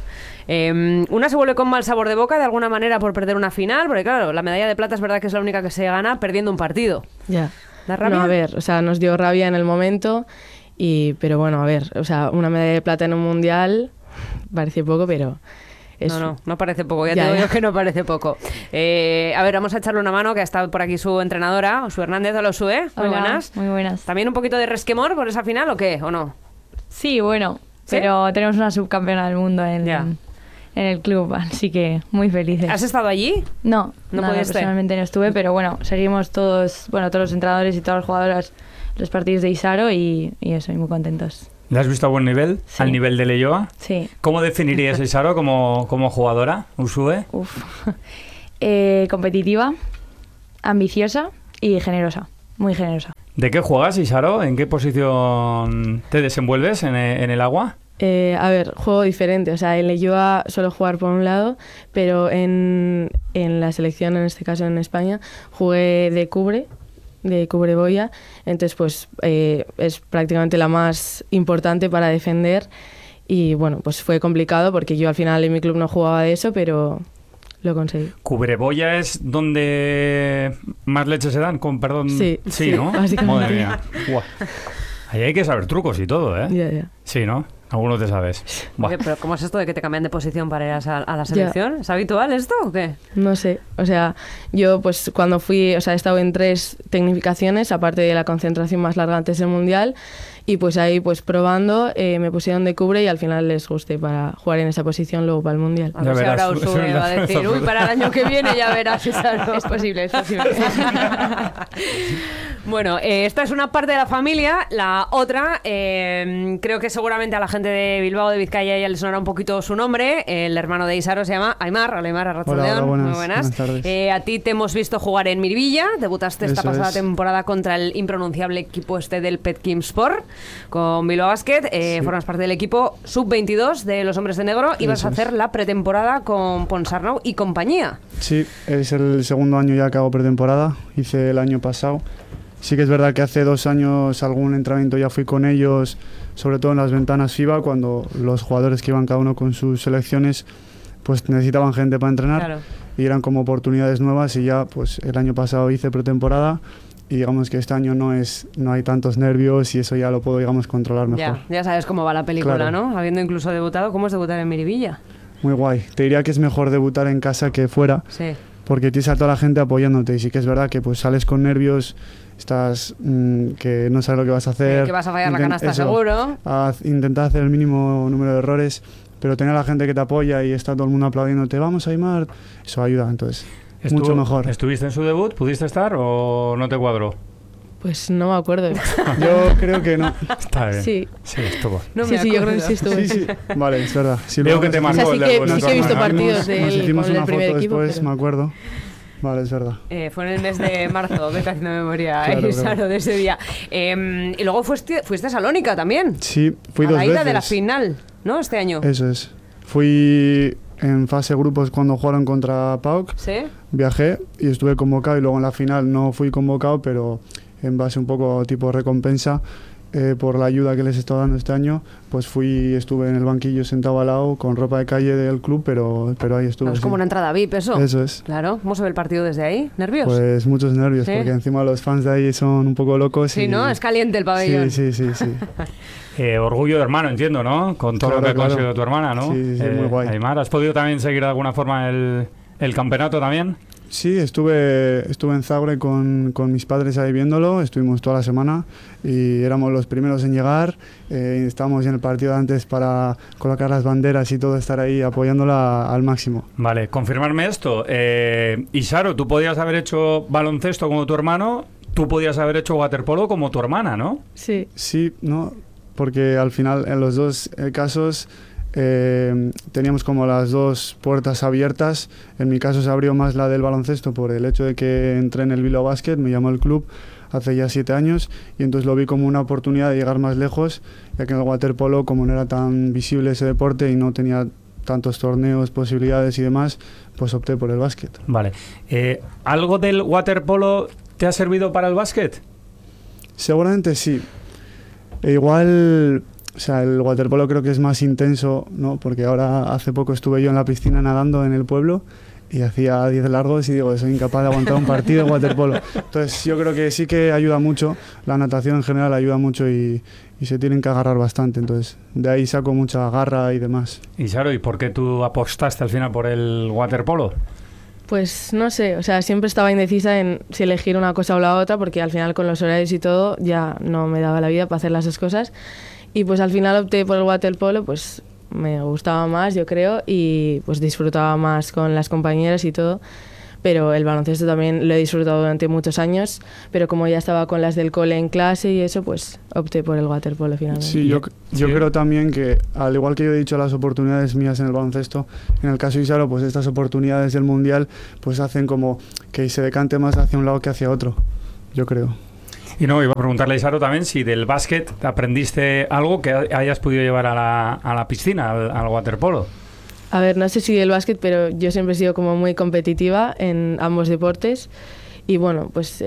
Una se vuelve con mal sabor de boca de alguna manera por perder una final. Porque claro, la medalla de plata es verdad que es la única que se gana perdiendo un partido. Ya. ¿Da rabia? No, a ver, o sea, nos dio rabia en el momento, pero bueno, a ver, o sea, una medalla de plata en un mundial parece poco, pero No parece poco, ya te digo yo que no parece poco. A ver, vamos a echarle una mano, que ha estado por aquí su entrenadora, Usue Hernández. Hola, Usue, muy buenas. Muy buenas. ¿También un poquito de resquemor por esa final o qué, o no? Sí, bueno, pero tenemos una subcampeona del mundo en el club, así que muy felices. ¿Has estado allí? No personalmente no estuve, pero bueno, seguimos todos los entrenadores y todas las jugadoras los partidos de Isaro y eso, y muy contentos. ¿Le has visto a buen nivel? Sí. ¿Al nivel de Leioa? Sí. ¿Cómo definirías a Isaro como jugadora, Usue? Competitiva, ambiciosa y generosa, muy generosa. ¿De qué juegas, Isaro? ¿En qué posición te desenvuelves en el agua? A ver, juego diferente. O sea, en Leioa suelo jugar por un lado, pero en la selección, en este caso en España, jugué de cubreboya. Entonces, pues es prácticamente la más importante para defender. Y bueno, pues fue complicado porque yo al final en mi club no jugaba de eso, pero lo conseguí. ¿Cubreboya es donde más leche se dan? Perdón. Sí, ¿no? Básicamente. Madre mía. Ahí hay que saber trucos y todo, ¿eh? Ya. Sí, ¿no? Algunos te sabes. Oye, pero ¿cómo es esto de que te cambian de posición para ir a la selección? ¿Es habitual esto o qué? No sé, o sea, yo pues cuando fui, o sea, he estado en 3 tecnificaciones, aparte de la concentración más larga antes del Mundial, y pues ahí pues probando me pusieron de cubre y al final les gusté para jugar en esa posición luego para el Mundial. A ver si ahora Usue va a decir, para el año que viene ya verás. Es posible. Bueno, esta es una parte de la familia. La otra, creo que seguramente a la gente de Bilbao, de Vizcaya, ya les sonará un poquito su nombre. El hermano de Isaro se llama Aimar. Hola, Aimar, Arratsaldeon. Hola, muy buenas. A ti te hemos visto jugar en Miribilla. Debutaste esta pasada temporada contra el impronunciable equipo del Petkim Sport con Bilbao Basket. Formas parte del equipo sub-22 de los hombres de negro y vas a hacer la pretemporada con Ponsarnau y compañía. Sí, es el segundo año ya que hago pretemporada. Hice el año pasado. Sí que es verdad que hace 2 años algún entrenamiento ya fui con ellos, sobre todo en las ventanas FIBA, cuando los jugadores que iban cada uno con sus selecciones pues necesitaban gente para entrenar. Claro. Y eran como oportunidades nuevas y ya pues el año pasado hice pretemporada y digamos que este año no hay tantos nervios y eso ya lo puedo, digamos, controlar mejor. Ya sabes cómo va la película, claro. ¿No? Habiendo incluso debutado, ¿cómo es debutar en Miribilla? Muy guay. Te diría que es mejor debutar en casa que fuera, porque tienes a toda la gente apoyándote y sí que es verdad que pues sales con nervios, estás que no sabes lo que vas a hacer. Que vas a fallar la canasta seguro. Intentar hacer el mínimo número de errores, pero tener a la gente que te apoya y está todo el mundo aplaudiéndote, vamos Aimar, eso ayuda, entonces mucho mejor. ¿Estuviste en su debut? ¿Pudiste estar o no te cuadró? Pues no me acuerdo. Yo creo que no. Está bien. Sí. Sí, estuvo. No sí, yo creo que sí estuve. Sí. Vale, es verdad. Sí, veo que te marcó sí que he visto partidos de él hicimos con una el primer foto equipo. Después, Pero... me acuerdo. Vale, es verdad. Fue en el mes de marzo, vete haciendo memoria, Isaro, de ese día. Y luego fuiste a Salónica también. Sí, fui 2 veces. A la ida de la final, ¿no? Este año. Eso es. Fui en fase grupos cuando jugaron contra PAOK. Sí. Viajé y estuve convocado y luego en la final no fui convocado, pero en base un poco tipo recompensa por la ayuda que les he estado dando este año, pues estuve en el banquillo sentado al lado con ropa de calle del club, pero ahí estuve. No, es como una entrada VIP eso. Eso es. Claro. ¿Cómo se ve el partido desde ahí? ¿Nervios? Pues muchos nervios, porque encima los fans de ahí son un poco locos. Sí, ¿no? Es caliente el pabellón. Sí. Orgullo de hermano, entiendo, ¿no? Con todo lo que ha conseguido tu hermana, ¿no? Sí, muy guay. Aimar, ¿has podido también seguir de alguna forma el campeonato también? Sí, estuve en Zagreb con mis padres ahí viéndolo, estuvimos toda la semana y éramos los primeros en llegar, estábamos en el partido de antes para colocar las banderas y todo, estar ahí apoyándola al máximo. Vale, confirmarme esto. Isaro, tú podías haber hecho baloncesto como tu hermano, tú podías haber hecho waterpolo como tu hermana, ¿no? Sí. Sí, no, porque al final en los dos casos... teníamos como las 2 puertas abiertas. En mi caso se abrió más la del baloncesto por el hecho de que entré en el Bilbao Basket, me llamó el club hace ya 7 años y entonces lo vi como una oportunidad de llegar más lejos, ya que en el waterpolo, como no era tan visible ese deporte y no tenía tantos torneos, posibilidades y demás, pues opté por el básquet. Vale. ¿Algo del waterpolo te ha servido para el básquet? Seguramente sí. Igual... O sea, el waterpolo creo que es más intenso, ¿no? Porque ahora hace poco estuve yo en la piscina nadando en el pueblo y hacía 10 largos y digo, soy incapaz de aguantar un partido de waterpolo. Entonces yo creo que sí que ayuda mucho, la natación en general ayuda mucho y se tienen que agarrar bastante, entonces de ahí saco mucha garra y demás. Y Saro, ¿y por qué tú apostaste al final por el waterpolo? Pues no sé, o sea, siempre estaba indecisa en si elegir una cosa o la otra, porque al final con los horarios y todo ya no me daba la vida para hacer las dos cosas. Y pues al final opté por el waterpolo, pues me gustaba más, yo creo, y pues disfrutaba más con las compañeras y todo. Pero el baloncesto también lo he disfrutado durante muchos años, pero como ya estaba con las del cole en clase y eso, pues opté por el waterpolo finalmente. Sí, yo creo también que, al igual que yo he dicho las oportunidades mías en el baloncesto, en el caso de Isaro, pues estas oportunidades del Mundial pues hacen como que se decante más hacia un lado que hacia otro, yo creo. Y no, iba a preguntarle a Isaro también si del básquet aprendiste algo que hayas podido llevar a la piscina, al waterpolo. A ver, no sé si del básquet, pero yo siempre he sido como muy competitiva en ambos deportes y bueno, pues...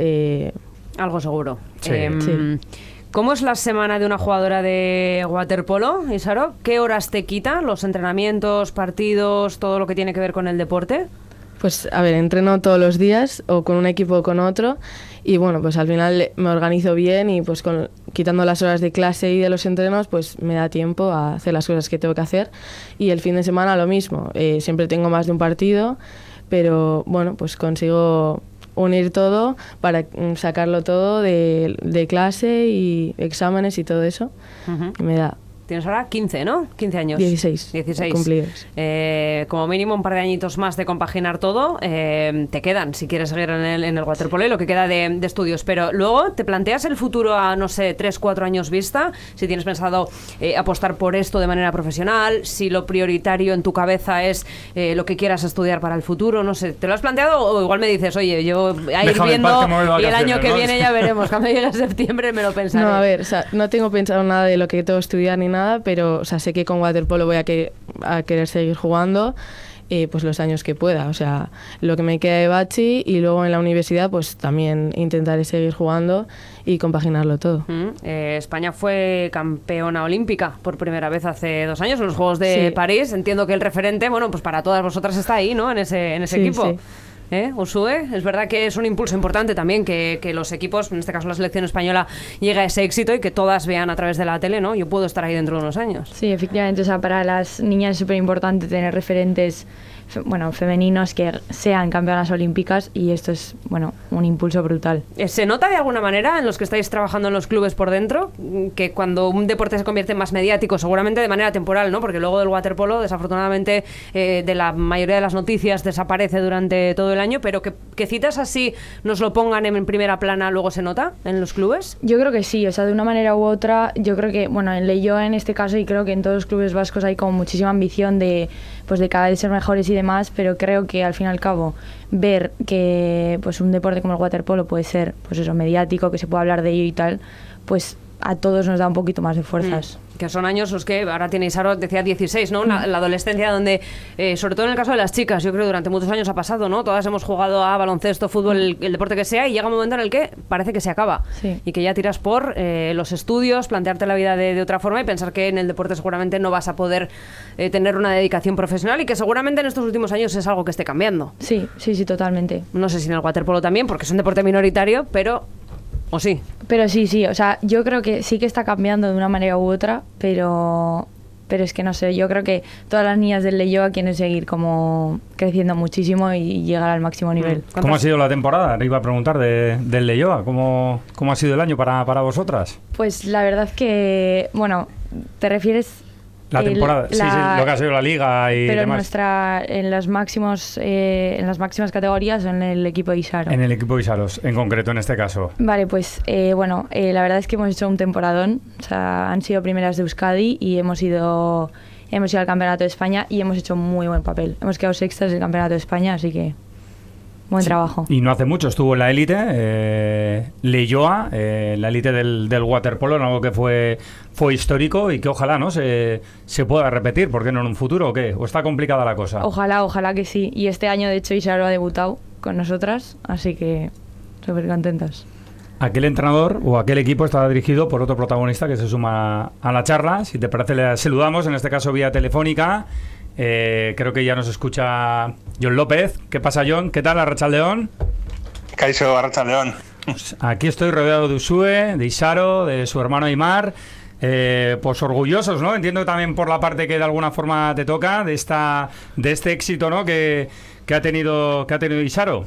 algo seguro. Sí. Sí. ¿Cómo es la semana de una jugadora de waterpolo, Isaro? ¿Qué horas te quita? ¿Los entrenamientos, partidos, todo lo que tiene que ver con el deporte? Pues a ver, entreno todos los días o con un equipo o con otro y bueno, pues al final me organizo bien y pues quitando las horas de clase y de los entrenos pues me da tiempo a hacer las cosas que tengo que hacer y el fin de semana lo mismo, siempre tengo más de un partido, pero bueno, pues consigo unir todo para sacarlo todo de clase y exámenes y todo eso y me da... Tienes ahora 15, ¿no? 15 años. 16 cumplidos. Como mínimo un par de añitos más de compaginar todo, te quedan, si quieres seguir en el waterpolo y lo que queda de estudios. Pero luego te planteas el futuro a, no sé, 3, 4 años vista, si tienes pensado apostar por esto de manera profesional, si lo prioritario en tu cabeza es lo que quieras estudiar para el futuro, no sé. ¿Te lo has planteado o igual me dices, oye, yo a ir viendo y el año que viene ya veremos, cuando llegue septiembre me lo pensaré? No, a ver, o sea, no tengo pensado nada de lo que tengo que estudiar ni nada, pero o sea, sé que con waterpolo voy a querer seguir jugando pues los años que pueda, o sea, lo que me queda de bachi y luego en la universidad pues también intentaré seguir jugando y compaginarlo todo. España fue campeona olímpica por primera vez hace 2 años en los Juegos de París. Entiendo que el referente, bueno, pues para todas vosotras está ahí, ¿no? En ese equipo. Sí. Usue, es verdad que es un impulso importante también que los equipos, en este caso la selección española, llegue a ese éxito y que todas vean a través de la tele, ¿no? Yo puedo estar ahí dentro de unos años. Sí, efectivamente, o sea, para las niñas es súper importante tener referentes femeninos que sean campeonas olímpicas y esto es, bueno, un impulso brutal. ¿Se nota de alguna manera en los que estáis trabajando en los clubes por dentro que cuando un deporte se convierte en más mediático, seguramente de manera temporal, ¿no? Porque luego del waterpolo, desafortunadamente, de la mayoría de las noticias desaparece durante todo el año, pero que citas así nos lo pongan en primera plana, luego se nota en los clubes? Yo creo que sí, o sea, de una manera u otra, yo creo que, bueno, en Leioa en este caso y creo que en todos los clubes vascos hay como muchísima ambición de cada vez ser mejores y demás, pero creo que al fin y al cabo ver que pues un deporte como el waterpolo puede ser pues eso, mediático, que se pueda hablar de ello y tal, pues a todos nos da un poquito más de fuerzas. Que son años los que ahora tiene Isaro, decía 16, ¿no? La adolescencia donde, sobre todo en el caso de las chicas, yo creo que durante muchos años ha pasado, ¿no? Todas hemos jugado a baloncesto, fútbol, el deporte que sea, y llega un momento en el que parece que se acaba. Sí. Y que ya tiras por los estudios, plantearte la vida de otra forma y pensar que en el deporte seguramente no vas a poder tener una dedicación profesional y que seguramente en estos últimos años es algo que esté cambiando. Sí, totalmente. No sé si en el waterpolo también, porque es un deporte minoritario, pero... ¿O sí? Pero sí, o sea, yo creo que sí que está cambiando de una manera u otra, pero es que no sé, yo creo que todas las niñas del Leioa quieren seguir como creciendo muchísimo y llegar al máximo nivel. ¿Cómo ha sido la temporada? Le iba a preguntar del Leioa, ¿cómo ha sido el año para vosotras? Pues la verdad que, bueno, ¿te refieres...? La temporada, sí, lo que ha sido la liga y pero demás. Pero en las máximas categorías o en el equipo de Isaro. En el equipo de Isaros, en concreto, en este caso. Vale, pues la verdad es que hemos hecho un temporadón. O sea, han sido primeras de Euskadi y hemos ido al Campeonato de España y hemos hecho muy buen papel. Hemos quedado sextas del Campeonato de España, así que buen trabajo. Y no hace mucho estuvo en la élite, Leioa, la élite del waterpolo, en algo que fue histórico y que ojalá no se pueda repetir, ¿por qué no en un futuro o qué? ¿O está complicada la cosa? Ojalá que sí. Y este año, de hecho, Isaro ha debutado con nosotras, así que súper contentas. Aquel entrenador o aquel equipo estaba dirigido por otro protagonista que se suma a la charla. Si te parece, le saludamos, en este caso vía telefónica. Creo que ya nos escucha Jon López. ¿Qué pasa, Jon? ¿Qué tal, Arratsaldeon? Kaixo, Arratsaldeon. Pues aquí estoy rodeado de Usue, de Isaro, de su hermano Aimar. Pues orgullosos, ¿no? Entiendo también por la parte que de alguna forma te toca de este éxito, ¿no? que ha tenido Isaro.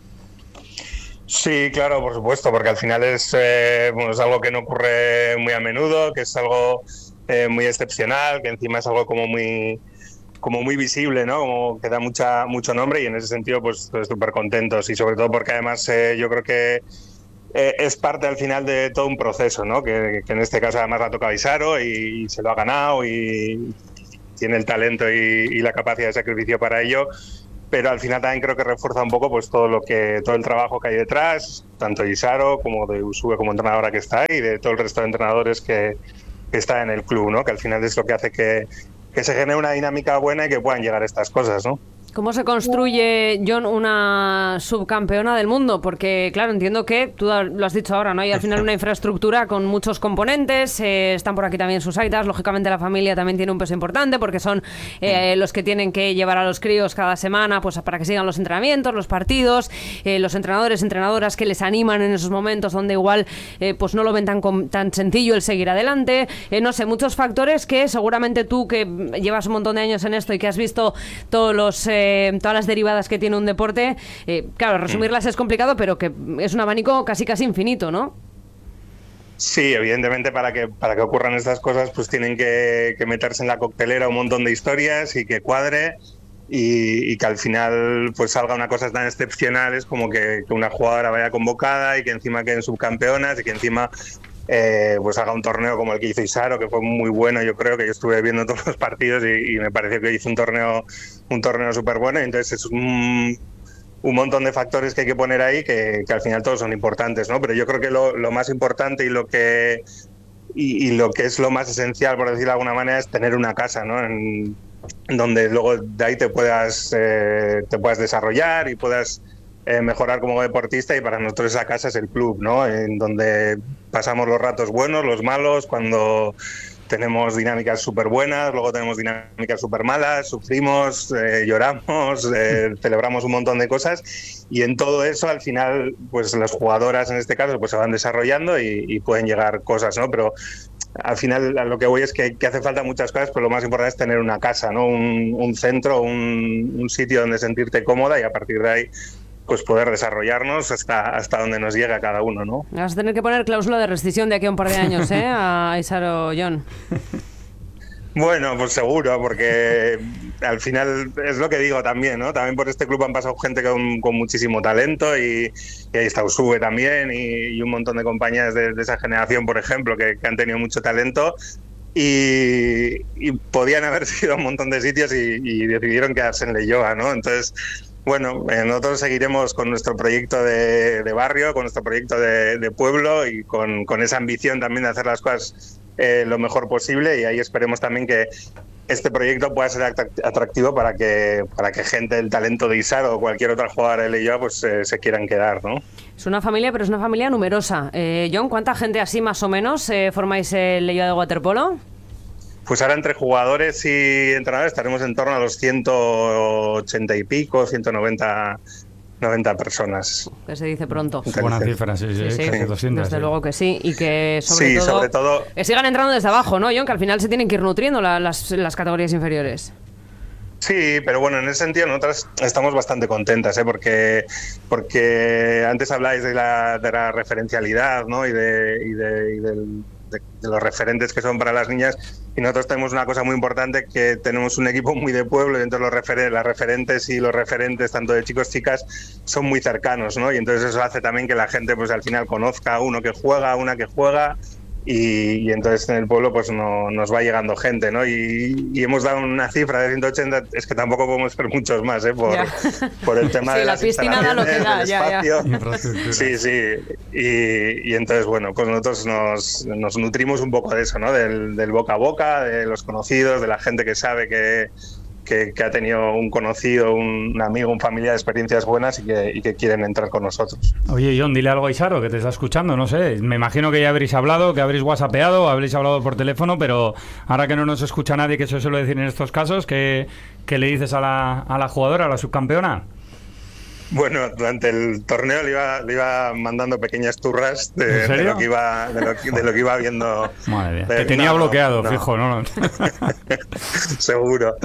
Sí, claro, por supuesto, porque al final es algo que no ocurre muy a menudo, que es algo muy excepcional, que encima es algo como muy visible, ¿no? Como que da mucho nombre, y en ese sentido pues súper contentos, y sobre todo porque además yo creo que es parte al final de todo un proceso, ¿no? Que en este caso además la ha tocado Isaro y se lo ha ganado y tiene el talento y la capacidad de sacrificio para ello. Pero al final también creo que refuerza un poco pues todo el trabajo que hay detrás, tanto de Isaro como de Usue como entrenadora que está, y de todo el resto de entrenadores que está en el club, ¿no? Que al final es lo que hace que se genere una dinámica buena y que puedan llegar estas cosas, ¿no? ¿Cómo se construye, Jon, una subcampeona del mundo? Porque, claro, entiendo que, tú lo has dicho ahora, ¿no? Hay al final una infraestructura con muchos componentes, están por aquí también sus aitas, lógicamente la familia también tiene un peso importante porque son los que tienen que llevar a los críos cada semana pues para que sigan los entrenamientos, los partidos, los entrenadores, entrenadoras que les animan en esos momentos donde igual pues no lo ven tan sencillo el seguir adelante, no sé, muchos factores que seguramente tú, que llevas un montón de años en esto y que has visto todas las derivadas que tiene un deporte, claro, resumirlas es complicado, pero que es un abanico casi infinito, ¿no? Sí, evidentemente para que ocurran estas cosas pues tienen que meterse en la coctelera un montón de historias y que cuadre y que al final pues salga una cosa tan excepcional como que una jugadora vaya convocada y que encima queden subcampeonas y que encima pues haga un torneo como el que hizo Isaro, que fue muy bueno. Yo creo que yo estuve viendo todos los partidos y me pareció que hizo un torneo súper bueno, y entonces es un montón de factores que hay que poner ahí que al final todos son importantes, ¿no? Pero yo creo que lo más importante y lo que es lo más esencial, por decirlo de alguna manera, es tener una casa, ¿no? En donde luego de ahí te puedas desarrollar y puedas mejorar como deportista, y para nosotros esa casa es el club, ¿no? En donde pasamos los ratos buenos, los malos, cuando tenemos dinámicas súper buenas, luego tenemos dinámicas súper malas, sufrimos, lloramos, celebramos un montón de cosas, y en todo eso al final pues las jugadoras en este caso pues se van desarrollando y pueden llegar cosas, ¿no? Pero al final a lo que voy es que hace falta muchas cosas, pero lo más importante es tener una casa, ¿no? Un centro, un sitio donde sentirte cómoda, y a partir de ahí pues poder desarrollarnos hasta donde nos llega cada uno, ¿no? Vas a tener que poner cláusula de rescisión de aquí a un par de años, a Isaro, Jon. Bueno, pues seguro, porque al final es lo que digo también, ¿no? También por este club han pasado gente con muchísimo talento, y ahí está Usue también, y un montón de compañeras de esa generación, por ejemplo, que han tenido mucho talento. Y podían haber sido a un montón de sitios y decidieron quedarse en Leioa, ¿no? Entonces, bueno, nosotros seguiremos con nuestro proyecto de barrio, con nuestro proyecto de pueblo, y con esa ambición también de hacer las cosas lo mejor posible, y ahí esperemos también que este proyecto pueda ser atractivo para que gente del talento de Isaro o cualquier otra jugadora de Leioa pues se quieran quedar, ¿no? Es una familia, pero es una familia numerosa. Jon, ¿cuánta gente así más o menos formáis el Leioa de waterpolo? Pues ahora entre jugadores y entrenadores estaremos en torno a los 180 y pico, 190 personas. Que se dice pronto. Buena cifra, sí. 200, desde luego que sí, y que sobre todo que sigan entrando desde abajo, ¿no, Jon? Que al final se tienen que ir nutriendo las categorías inferiores. Sí, pero bueno, en ese sentido nosotras estamos bastante contentas, porque antes habláis de la referencialidad, ¿no? y de los referentes que son para las niñas, y nosotros tenemos una cosa muy importante, que tenemos un equipo muy de pueblo, y entonces las referentes y los referentes tanto de chicos chicas son muy cercanos, ¿no? Y entonces eso hace también que la gente pues al final conozca a uno que juega, a una que juega, y entonces en el pueblo pues nos va llegando gente, ¿no? Y hemos dado una cifra de 180, es que tampoco podemos ver muchos más, por el tema de las instalaciones, del espacio. Sí, y entonces bueno, pues nosotros nos nutrimos un poco de eso, ¿no? Del boca a boca, de los conocidos, de la gente que sabe que que ha tenido un conocido, un amigo, un familiar, experiencias buenas y que quieren entrar con nosotros. Oye, John, dile algo a Isaro, que te está escuchando, no sé. Me imagino que ya habréis hablado, que habréis whatsappeado, habréis hablado por teléfono, pero ahora que no nos escucha nadie, que eso suele decir en estos casos, ¿qué le dices a la jugadora, a la subcampeona? Bueno, durante el torneo le iba mandando pequeñas turras de lo que iba viendo. Madre mía, te tenía bloqueado, fijo, ¿no? Seguro.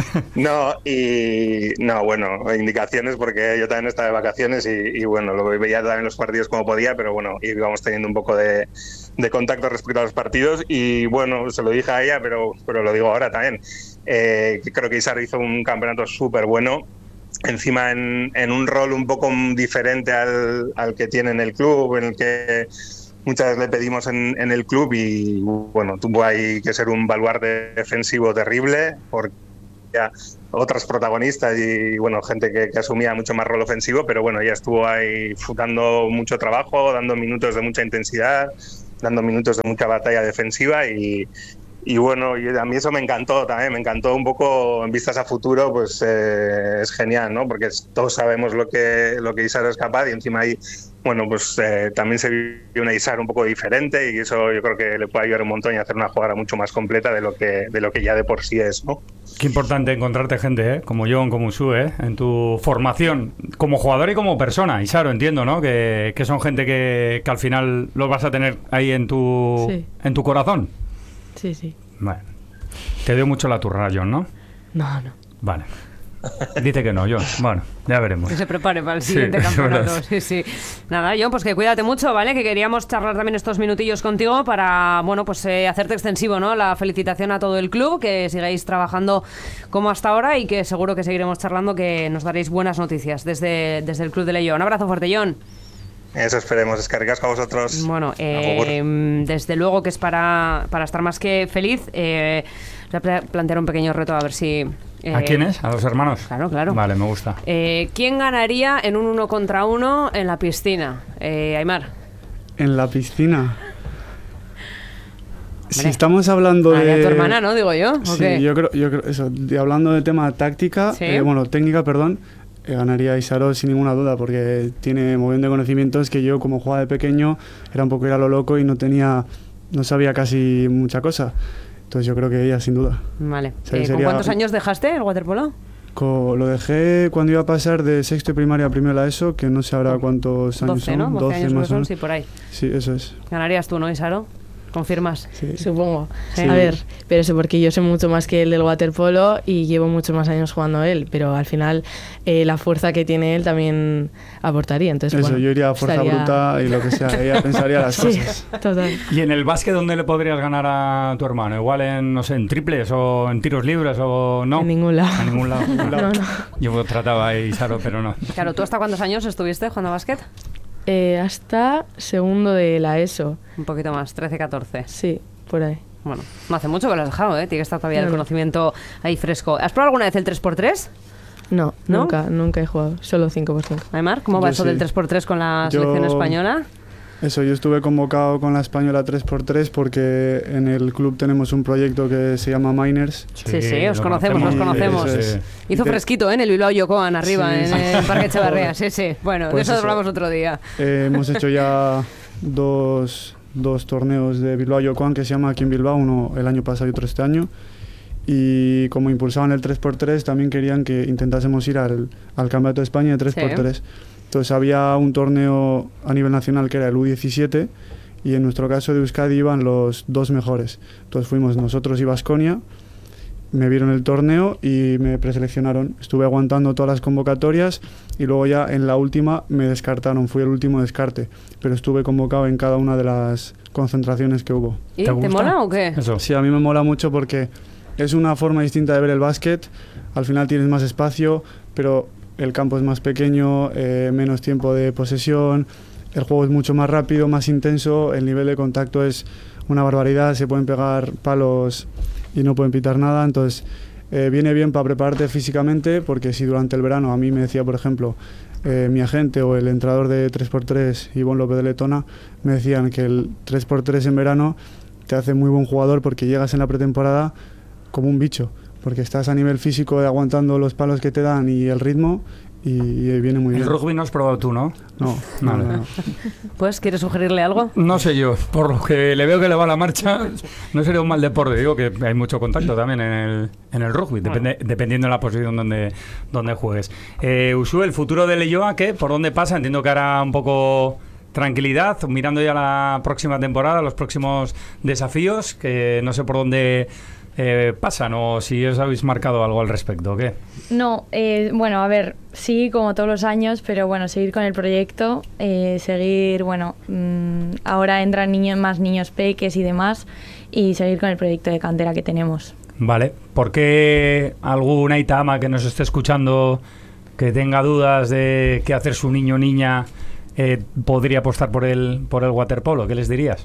Bueno, indicaciones porque yo también estaba de vacaciones y bueno, lo veía también los partidos como podía, pero bueno, íbamos teniendo un poco de contacto respecto a los partidos y bueno, se lo dije a ella, pero lo digo ahora también. Creo que Isaro hizo un campeonato súper bueno. Encima en un rol un poco diferente al que tiene en el club, en el que muchas veces le pedimos en el club y bueno, tuvo ahí que ser un baluarte defensivo terrible porque ya otras protagonistas y bueno, gente que asumía mucho más rol ofensivo, pero bueno, ella estuvo ahí dando mucho trabajo, dando minutos de mucha intensidad, dando minutos de mucha batalla defensiva y bueno, a mí eso me encantó también, me encantó un poco en vistas a futuro, pues es genial, ¿no? Porque todos sabemos lo que Isaro es capaz y encima ahí, bueno, pues también se vio una Isaro un poco diferente y eso yo creo que le puede ayudar un montón y hacer una jugada mucho más completa de lo que ya de por sí es, ¿no? Qué importante encontrarte gente, como John, como Usu, en tu formación como jugador y como persona. Isaro, entiendo, ¿no? Que son gente que al final los vas a tener ahí en tu corazón. Sí, sí. Vale. Te dio mucho la turra, John, ¿no? No. Vale. Dice que no, John. Bueno, ya veremos. Que se prepare para el siguiente campeonato. Sí. Nada, John, pues que cuídate mucho, ¿vale? Que queríamos charlar también estos minutillos contigo para, bueno, pues hacerte extensivo, ¿no? La felicitación a todo el club, que sigáis trabajando como hasta ahora y que seguro que seguiremos charlando, que nos daréis buenas noticias desde el Club de Leyo. Un abrazo fuerte, John. Eso esperemos, descargas a vosotros. Bueno, desde luego que es para estar más que feliz. Voy a plantear un pequeño reto a ver si... ¿A quiénes? ¿A los hermanos? Claro. Vale, me gusta. ¿Quién ganaría en un 1 contra 1 en la piscina? Aimar. En la piscina. Si estamos hablando de... tu hermana, ¿no? Digo yo. ¿O sí, qué? yo creo eso. Hablando de tema táctica, ¿Sí? Técnica, perdón. Ganaría Isaro sin ninguna duda porque tiene mogollón de conocimientos que yo como jugaba de pequeño era un poco ir a lo loco y no sabía casi mucha cosa. Entonces yo creo que ella sin duda. Vale. ¿Con cuántos años dejaste el waterpolo? Lo dejé cuando iba a pasar de sexto de primaria a primero a ESO, que no sé ahora cuántos años 12, son. ¿no? 12 años más o menos. Sí, por ahí. Sí, eso es. Ganarías tú, ¿no, Isaro? ¿Confirmas? Sí. Supongo. Sí. A ver, pero eso porque yo sé mucho más que él del waterpolo y llevo muchos más años jugando él, pero al final la fuerza que tiene él también aportaría. Entonces, eso, yo iría a fuerza bruta y lo que sea, ella pensaría las cosas. Total. ¿Y en el básquet dónde le podrías ganar a tu hermano? Igual en triples o en tiros libres o no. En ningún lado. En ningún lado. No. Yo trataba a Isaro, pero no. Claro, ¿tú hasta cuántos años estuviste jugando a básquet? Hasta segundo de la ESO. Un poquito más, 13, 14. Sí, por ahí. Bueno, no hace mucho que lo has dejado, ¿eh? Tiene que estar todavía el conocimiento ahí fresco. ¿Has probado alguna vez el 3x3? No, nunca he jugado, solo 5x5. Aymar, ¿cómo va eso del 3x3 con la selección española? Eso, yo estuve convocado con la española 3x3 porque en el club tenemos un proyecto que se llama Miners. Sí, os conocemos. Hizo fresquito, en el Bilbao Yokoan arriba, en el Parque Echevarría. Sí. Bueno, pues de eso hablamos otro día. Hemos hecho ya dos torneos de Bilbao Yokoan que se llama aquí en Bilbao, uno el año pasado y otro este año. Y como impulsaban el 3x3, también querían que intentásemos ir al Campeonato de España de 3x3. Sí. Entonces había un torneo a nivel nacional que era el U17 y en nuestro caso de Euskadi iban los dos mejores. Entonces fuimos nosotros y Baskonia, me vieron el torneo y me preseleccionaron. Estuve aguantando todas las convocatorias y luego ya en la última me descartaron, fui el último descarte, pero estuve convocado en cada una de las concentraciones que hubo. ¿Y te mola o qué? Eso. Sí, a mí me mola mucho porque es una forma distinta de ver el básquet. Al final tienes más espacio, pero el campo es más pequeño, menos tiempo de posesión, el juego es mucho más rápido, más intenso, el nivel de contacto es una barbaridad, se pueden pegar palos y no pueden pitar nada, entonces viene bien para prepararte físicamente, porque si durante el verano a mí me decía, por ejemplo, mi agente o el entrenador de 3x3, Ivonne López de Letona, me decían que el 3x3 en verano te hace muy buen jugador porque llegas en la pretemporada como un bicho, porque estás a nivel físico aguantando los palos que te dan y el ritmo, y viene muy bien. El rugby no has probado tú, ¿no? No. Pues, ¿quieres sugerirle algo? No sé yo, por lo que le veo que le va la marcha, no sería un mal deporte. Digo que hay mucho contacto también en el rugby, dependiendo de la posición donde juegues. Usu, el futuro de Leioa, ¿qué? ¿Por dónde pasa? Entiendo que hará un poco tranquilidad, mirando ya la próxima temporada, los próximos desafíos, que no sé por dónde pasan, o si os habéis marcado algo al respecto, ¿o qué? No, bueno, a ver, sí, como todos los años, pero bueno, seguir con el proyecto, seguir, bueno, ahora entran más niños peques y demás, y seguir con el proyecto de cantera que tenemos. Vale, ¿por qué alguna Itama que nos esté escuchando que tenga dudas de qué hacer su niño o niña podría apostar por el waterpolo? ¿Qué les dirías?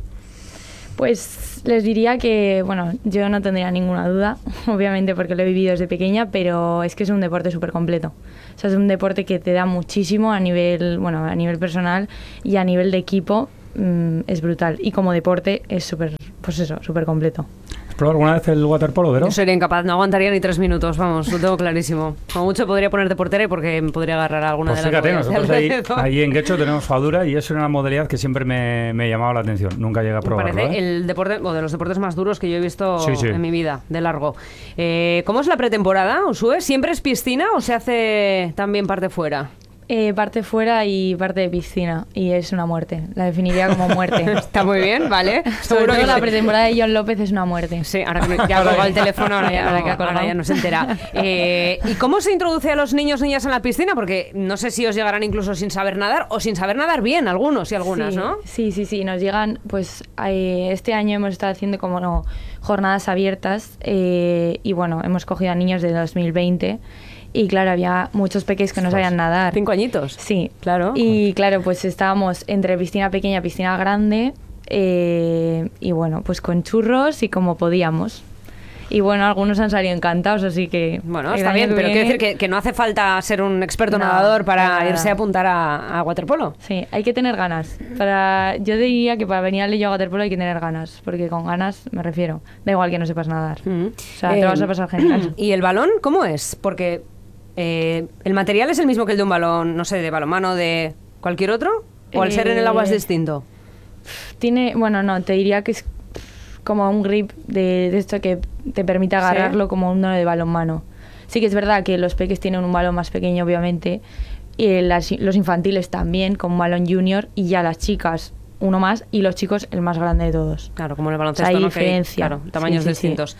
Pues les diría que, bueno, yo no tendría ninguna duda, obviamente porque lo he vivido desde pequeña, pero es que es un deporte súper completo. O sea, es un deporte que te da muchísimo a nivel personal, y a nivel de equipo es brutal. Y como deporte es súper completo. ¿Has probado alguna vez el waterpolo, Vero? Yo sería incapaz, no aguantaría ni 3 minutos, vamos, lo tengo clarísimo. Como mucho podría ponerte portera porque me podría agarrar a alguna Pues de las fíjate, boyas nosotros ahí en Guecho tenemos fadura, y eso era una modalidad que siempre me llamaba la atención. Nunca llegué a probarlo. Me parece el deporte, o de los deportes más duros que yo he visto Sí. en mi vida, de largo. ¿Cómo es la pretemporada, Usue? ¿Siempre es piscina o se hace también parte fuera? Parte fuera y parte de piscina, y es una muerte, la definiría como muerte. Está muy bien, ¿vale? Sobre todo la pretemporada de John López es una muerte. Sí, ahora que ya ha colgado el teléfono, ahora ya no se entera. ¿Y cómo se introduce a los niños niñas en la piscina? Porque no sé si os llegarán incluso sin saber nadar, o sin saber nadar bien, algunos y algunas, sí, ¿no? Sí, nos llegan, pues este año hemos estado haciendo como jornadas abiertas, y bueno, hemos cogido a niños de 2020. Y claro, había muchos peques que no sabían nadar. 5 añitos. Sí. Claro. Y claro, pues estábamos entre piscina pequeña y piscina grande, y bueno, pues con churros y como podíamos. Y bueno, algunos han salido encantados, así que... Bueno, está bien, pero quiero decir que no hace falta ser un experto nadador para irse a apuntar a waterpolo. Sí, hay que tener ganas. Yo diría que para venir a Leioa a waterpolo hay que tener ganas, porque con ganas me refiero. Da igual que no sepas nadar. O sea, te vas a pasar genial. ¿Y el balón cómo es? Porque el material es el mismo que el de un balón, no sé, de balonmano, de cualquier otro, o al ser en el agua es distinto. Te diría que es como un grip de esto que te permite agarrarlo como uno de balonmano. Sí que es verdad que los peques tienen un balón más pequeño, obviamente, y los infantiles también, con un balón junior, y ya las chicas uno más, y los chicos el más grande de todos. Claro, como en el baloncesto, hay ¿no? diferencia. Claro, tamaños distintos.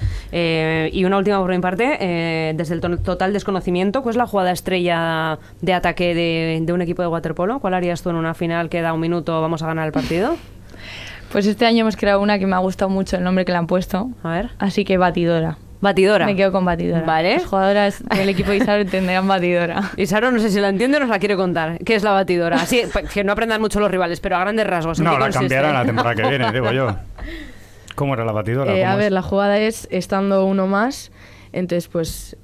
Y una última por mi parte, desde el total desconocimiento, ¿cuál es la jugada estrella de ataque de un equipo de waterpolo? ¿Cuál harías tú en una final que da un minuto, vamos a ganar el partido? Pues este año hemos creado una que me ha gustado mucho el nombre que le han puesto. A ver. Así que batidora. Batidora. Me quedo con batidora. Vale. Las jugadoras del equipo de Isaro entenderán batidora. Isaro, no sé si la entiende o nos la quiere contar. ¿Qué es la batidora? Así que no aprendan mucho los rivales, pero a grandes rasgos. No, la cambiarán la temporada que viene, digo yo. ¿Cómo era la batidora? A ver, la jugada es estando uno más. Entonces, pues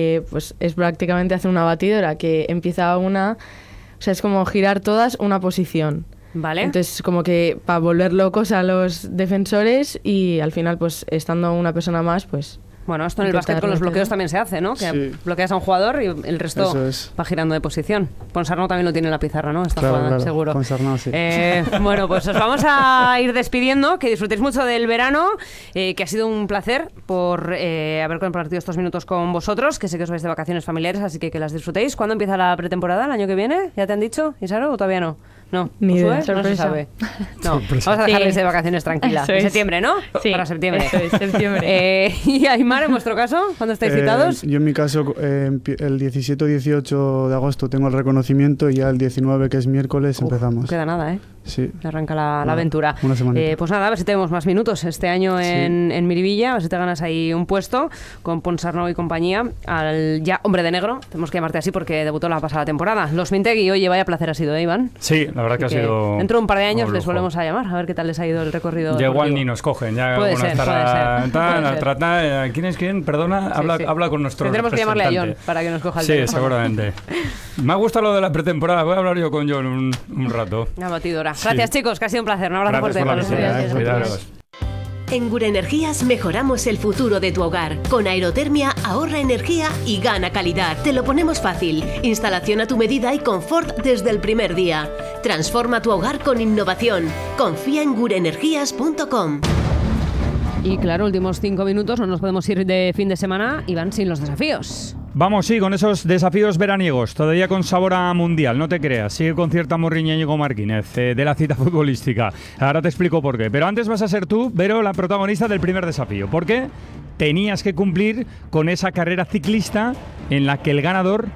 es prácticamente hacer una batidora que empieza o sea, es como girar todas una posición. Vale. Entonces, como que para volver locos a los defensores, y al final, pues estando una persona más, pues... Bueno, esto en el básquet con los bloqueos también se hace, ¿no? Que bloqueas a un jugador y el resto va girando de posición. Ponsarnau también lo tiene en la pizarra, ¿no? Esta jugada, seguro. Ponsarnau, sí. Bueno, pues os vamos a ir despidiendo. Que disfrutéis mucho del verano, que ha sido un placer por haber compartido estos minutos con vosotros, que sé que os vais de vacaciones familiares, así que las disfrutéis. ¿Cuándo empieza la pretemporada? ¿El año que viene? ¿Ya te han dicho, Isaro, o todavía no? No, ni idea. No se sabe. No, vamos a dejarles de vacaciones tranquila. En septiembre, ¿no? Sí, para septiembre. Eso es, septiembre. ¿Y Aimar, en vuestro caso, cuándo estáis citados? Yo en mi caso, el 17 o 18 de agosto tengo el reconocimiento, y ya el 19, que es miércoles, empezamos. No queda nada, ¿eh? Sí. Arranca la aventura. Una semanita. Pues nada, a ver si tenemos más minutos este año en Miribilla, a ver si te ganas ahí un puesto con Ponsarnau y compañía, al ya hombre de negro, tenemos que llamarte así porque debutó la pasada temporada. Los Mintegui, oye, vaya placer ha sido, Iván. Sí, la verdad que ha sido... Dentro de un par de años les volvemos a llamar, a ver qué tal les ha ido el recorrido. Ya igual ni nos cogen, ya puede ser. ¿Quién es quién? Perdona, habla con nuestro tendremos que llamarle a John para que nos coja el teléfono. Sí, seguramente. Me ha gustado lo de la pretemporada, voy a hablar yo con John un rato. Una batidora. Gracias, chicos, que ha sido un placer. Un abrazo fuerte. Gracias por la visita, cuidaros. En Gure Energías mejoramos el futuro de tu hogar. Con aerotermia ahorra energía y gana calidad. Te lo ponemos fácil. Instalación a tu medida y confort desde el primer día. Transforma tu hogar con innovación. Confía en gureenergías.com. Y claro, últimos 5 minutos, no nos podemos ir de fin de semana y van sin los desafíos. Vamos, sí, con esos desafíos veraniegos, todavía con sabor a mundial, no te creas. Sigue con cierta morriña Íñigo Martínez de la cita futbolística. Ahora te explico por qué. Pero antes vas a ser tú, Vero, la protagonista del primer desafío. ¿Por qué? Tenías que cumplir con esa carrera ciclista en la que el ganador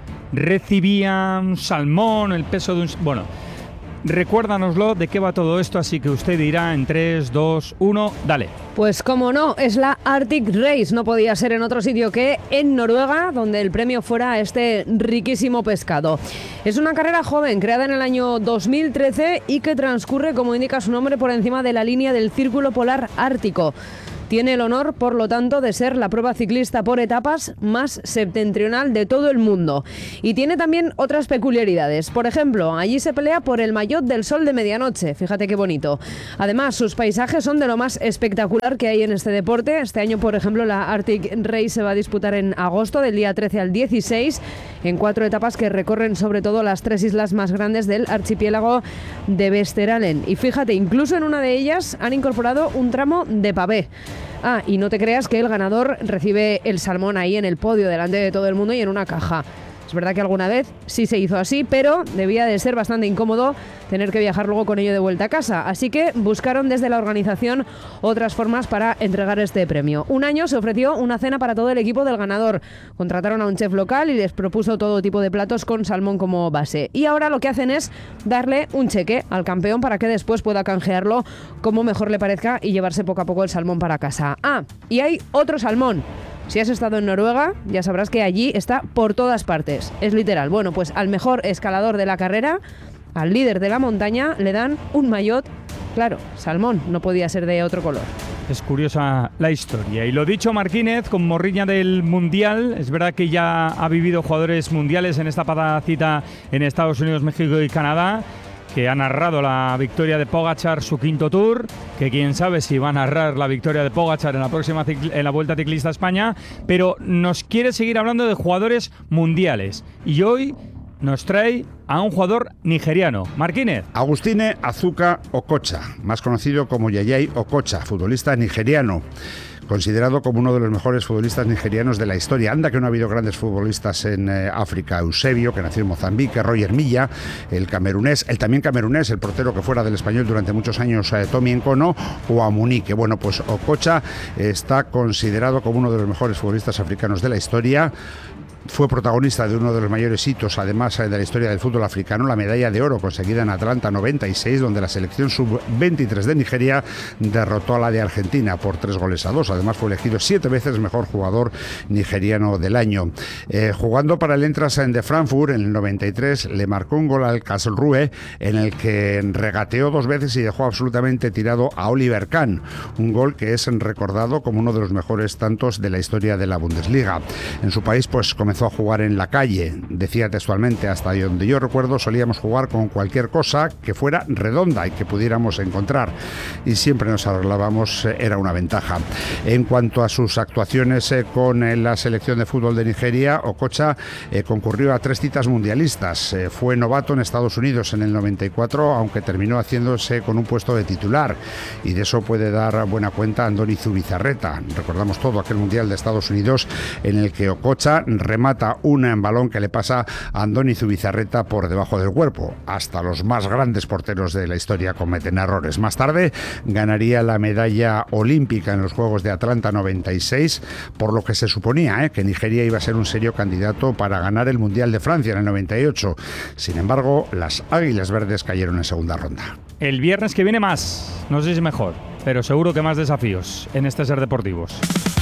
recibía un salmón, el peso de un... Bueno, recuérdanoslo de qué va todo esto, así que usted dirá en 3, 2, 1, dale. Pues como no, es la Arctic Race, no podía ser en otro sitio que en Noruega, donde el premio fuera este riquísimo pescado. Es una carrera joven, creada en el año 2013 y que transcurre, como indica su nombre, por encima de la línea del Círculo Polar Ártico. Tiene el honor, por lo tanto, de ser la prueba ciclista por etapas más septentrional de todo el mundo. Y tiene también otras peculiaridades. Por ejemplo, allí se pelea por el maillot del sol de medianoche. Fíjate qué bonito. Además, sus paisajes son de lo más espectacular que hay en este deporte. Este año, por ejemplo, la Arctic Race se va a disputar en agosto, del día 13 al 16, en 4 etapas que recorren sobre todo las 3 islas más grandes del archipiélago de Vesteralen. Y fíjate, incluso en una de ellas han incorporado un tramo de pavé. Ah, y no te creas que el ganador recibe el salmón ahí en el podio delante de todo el mundo y en una caja. Es verdad que alguna vez sí se hizo así, pero debía de ser bastante incómodo tener que viajar luego con ello de vuelta a casa. Así que buscaron desde la organización otras formas para entregar este premio. Un año se ofreció una cena para todo el equipo del ganador. Contrataron a un chef local y les propuso todo tipo de platos con salmón como base. Y ahora lo que hacen es darle un cheque al campeón para que después pueda canjearlo como mejor le parezca y llevarse poco a poco el salmón para casa. Ah, y hay otro salmón. Si has estado en Noruega, ya sabrás que allí está por todas partes. Es literal. Bueno, pues al mejor escalador de la carrera, al líder de la montaña, le dan un maillot. Claro, salmón, no podía ser de otro color. Es curiosa la historia. Y lo dicho, Martínez, con morriña del Mundial, es verdad que ya ha vivido jugadores mundiales en esta pasada cita en Estados Unidos, México y Canadá, que ha narrado la victoria de Pogačar, su 5º Tour, que quién sabe si va a narrar la victoria de Pogačar en la próxima en la Vuelta Ciclista a España, pero nos quiere seguir hablando de jugadores mundiales. Y hoy nos trae a un jugador nigeriano. Martínez. Agustine Azuka Okocha, más conocido como Yayai Okocha, futbolista nigeriano, considerado como uno de los mejores futbolistas nigerianos de la historia. Anda que no ha habido grandes futbolistas en África. Eusebio, que nació en Mozambique, Roger Milla, el también camerunés, el portero que fuera del Español durante muchos años, Tommy Nkono, o Amunique. Bueno, pues Okocha está considerado como uno de los mejores futbolistas africanos de la historia. Fue protagonista de uno de los mayores hitos, además, de la historia del fútbol africano, la medalla de oro conseguida en Atlanta 96, donde la selección sub-23 de Nigeria derrotó a la de Argentina por 3-2. Además, fue elegido 7 veces mejor jugador nigeriano del año. Jugando para el Eintracht de Frankfurt en el 93, le marcó un gol al Karlsruhe, en el que regateó 2 veces y dejó absolutamente tirado a Oliver Kahn. Un gol que es recordado como uno de los mejores tantos de la historia de la Bundesliga. En su país, pues, comenzó a jugar en la calle. Decía textualmente: hasta donde yo recuerdo solíamos jugar con cualquier cosa que fuera redonda y que pudiéramos encontrar, y siempre nos arreglábamos, era una ventaja. En cuanto a sus actuaciones con la selección de fútbol de Nigeria, Okocha concurrió a 3 citas mundialistas. Fue novato en Estados Unidos en el 94, aunque terminó haciéndose con un puesto de titular, y de eso puede dar buena cuenta Andoni Zubizarreta. Recordamos todo aquel mundial de Estados Unidos en el que Okocha remata un balón que le pasa a Andoni Zubizarreta por debajo del cuerpo. Hasta los más grandes porteros de la historia cometen errores. Más tarde ganaría la medalla olímpica en los Juegos de Atlanta 96, por lo que se suponía que Nigeria iba a ser un serio candidato para ganar el Mundial de Francia en el 98. Sin embargo, las Águilas Verdes cayeron en segunda ronda. El viernes que viene más, no sé si mejor, pero seguro que más desafíos en este Ser Deportivos.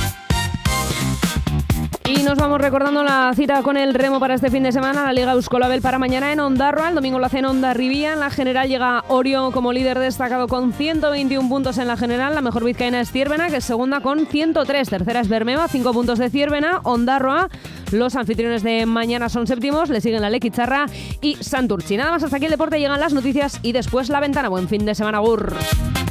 Y nos vamos recordando la cita con el remo para este fin de semana. La Liga Euskolabel para mañana en Ondarroa. El domingo lo hace en Hondarribia. En la general llega Orio como líder destacado con 121 puntos en la general. La mejor vizcaína es Zierbena, que es segunda con 103. Tercera es Bermeba, 5 puntos de Zierbena. Ondarroa, los anfitriones de mañana, son séptimos. Le siguen la Lequitxarra y Santurtzi. Nada más, hasta aquí el deporte. Llegan las noticias y después la ventana. Buen fin de semana, Gur.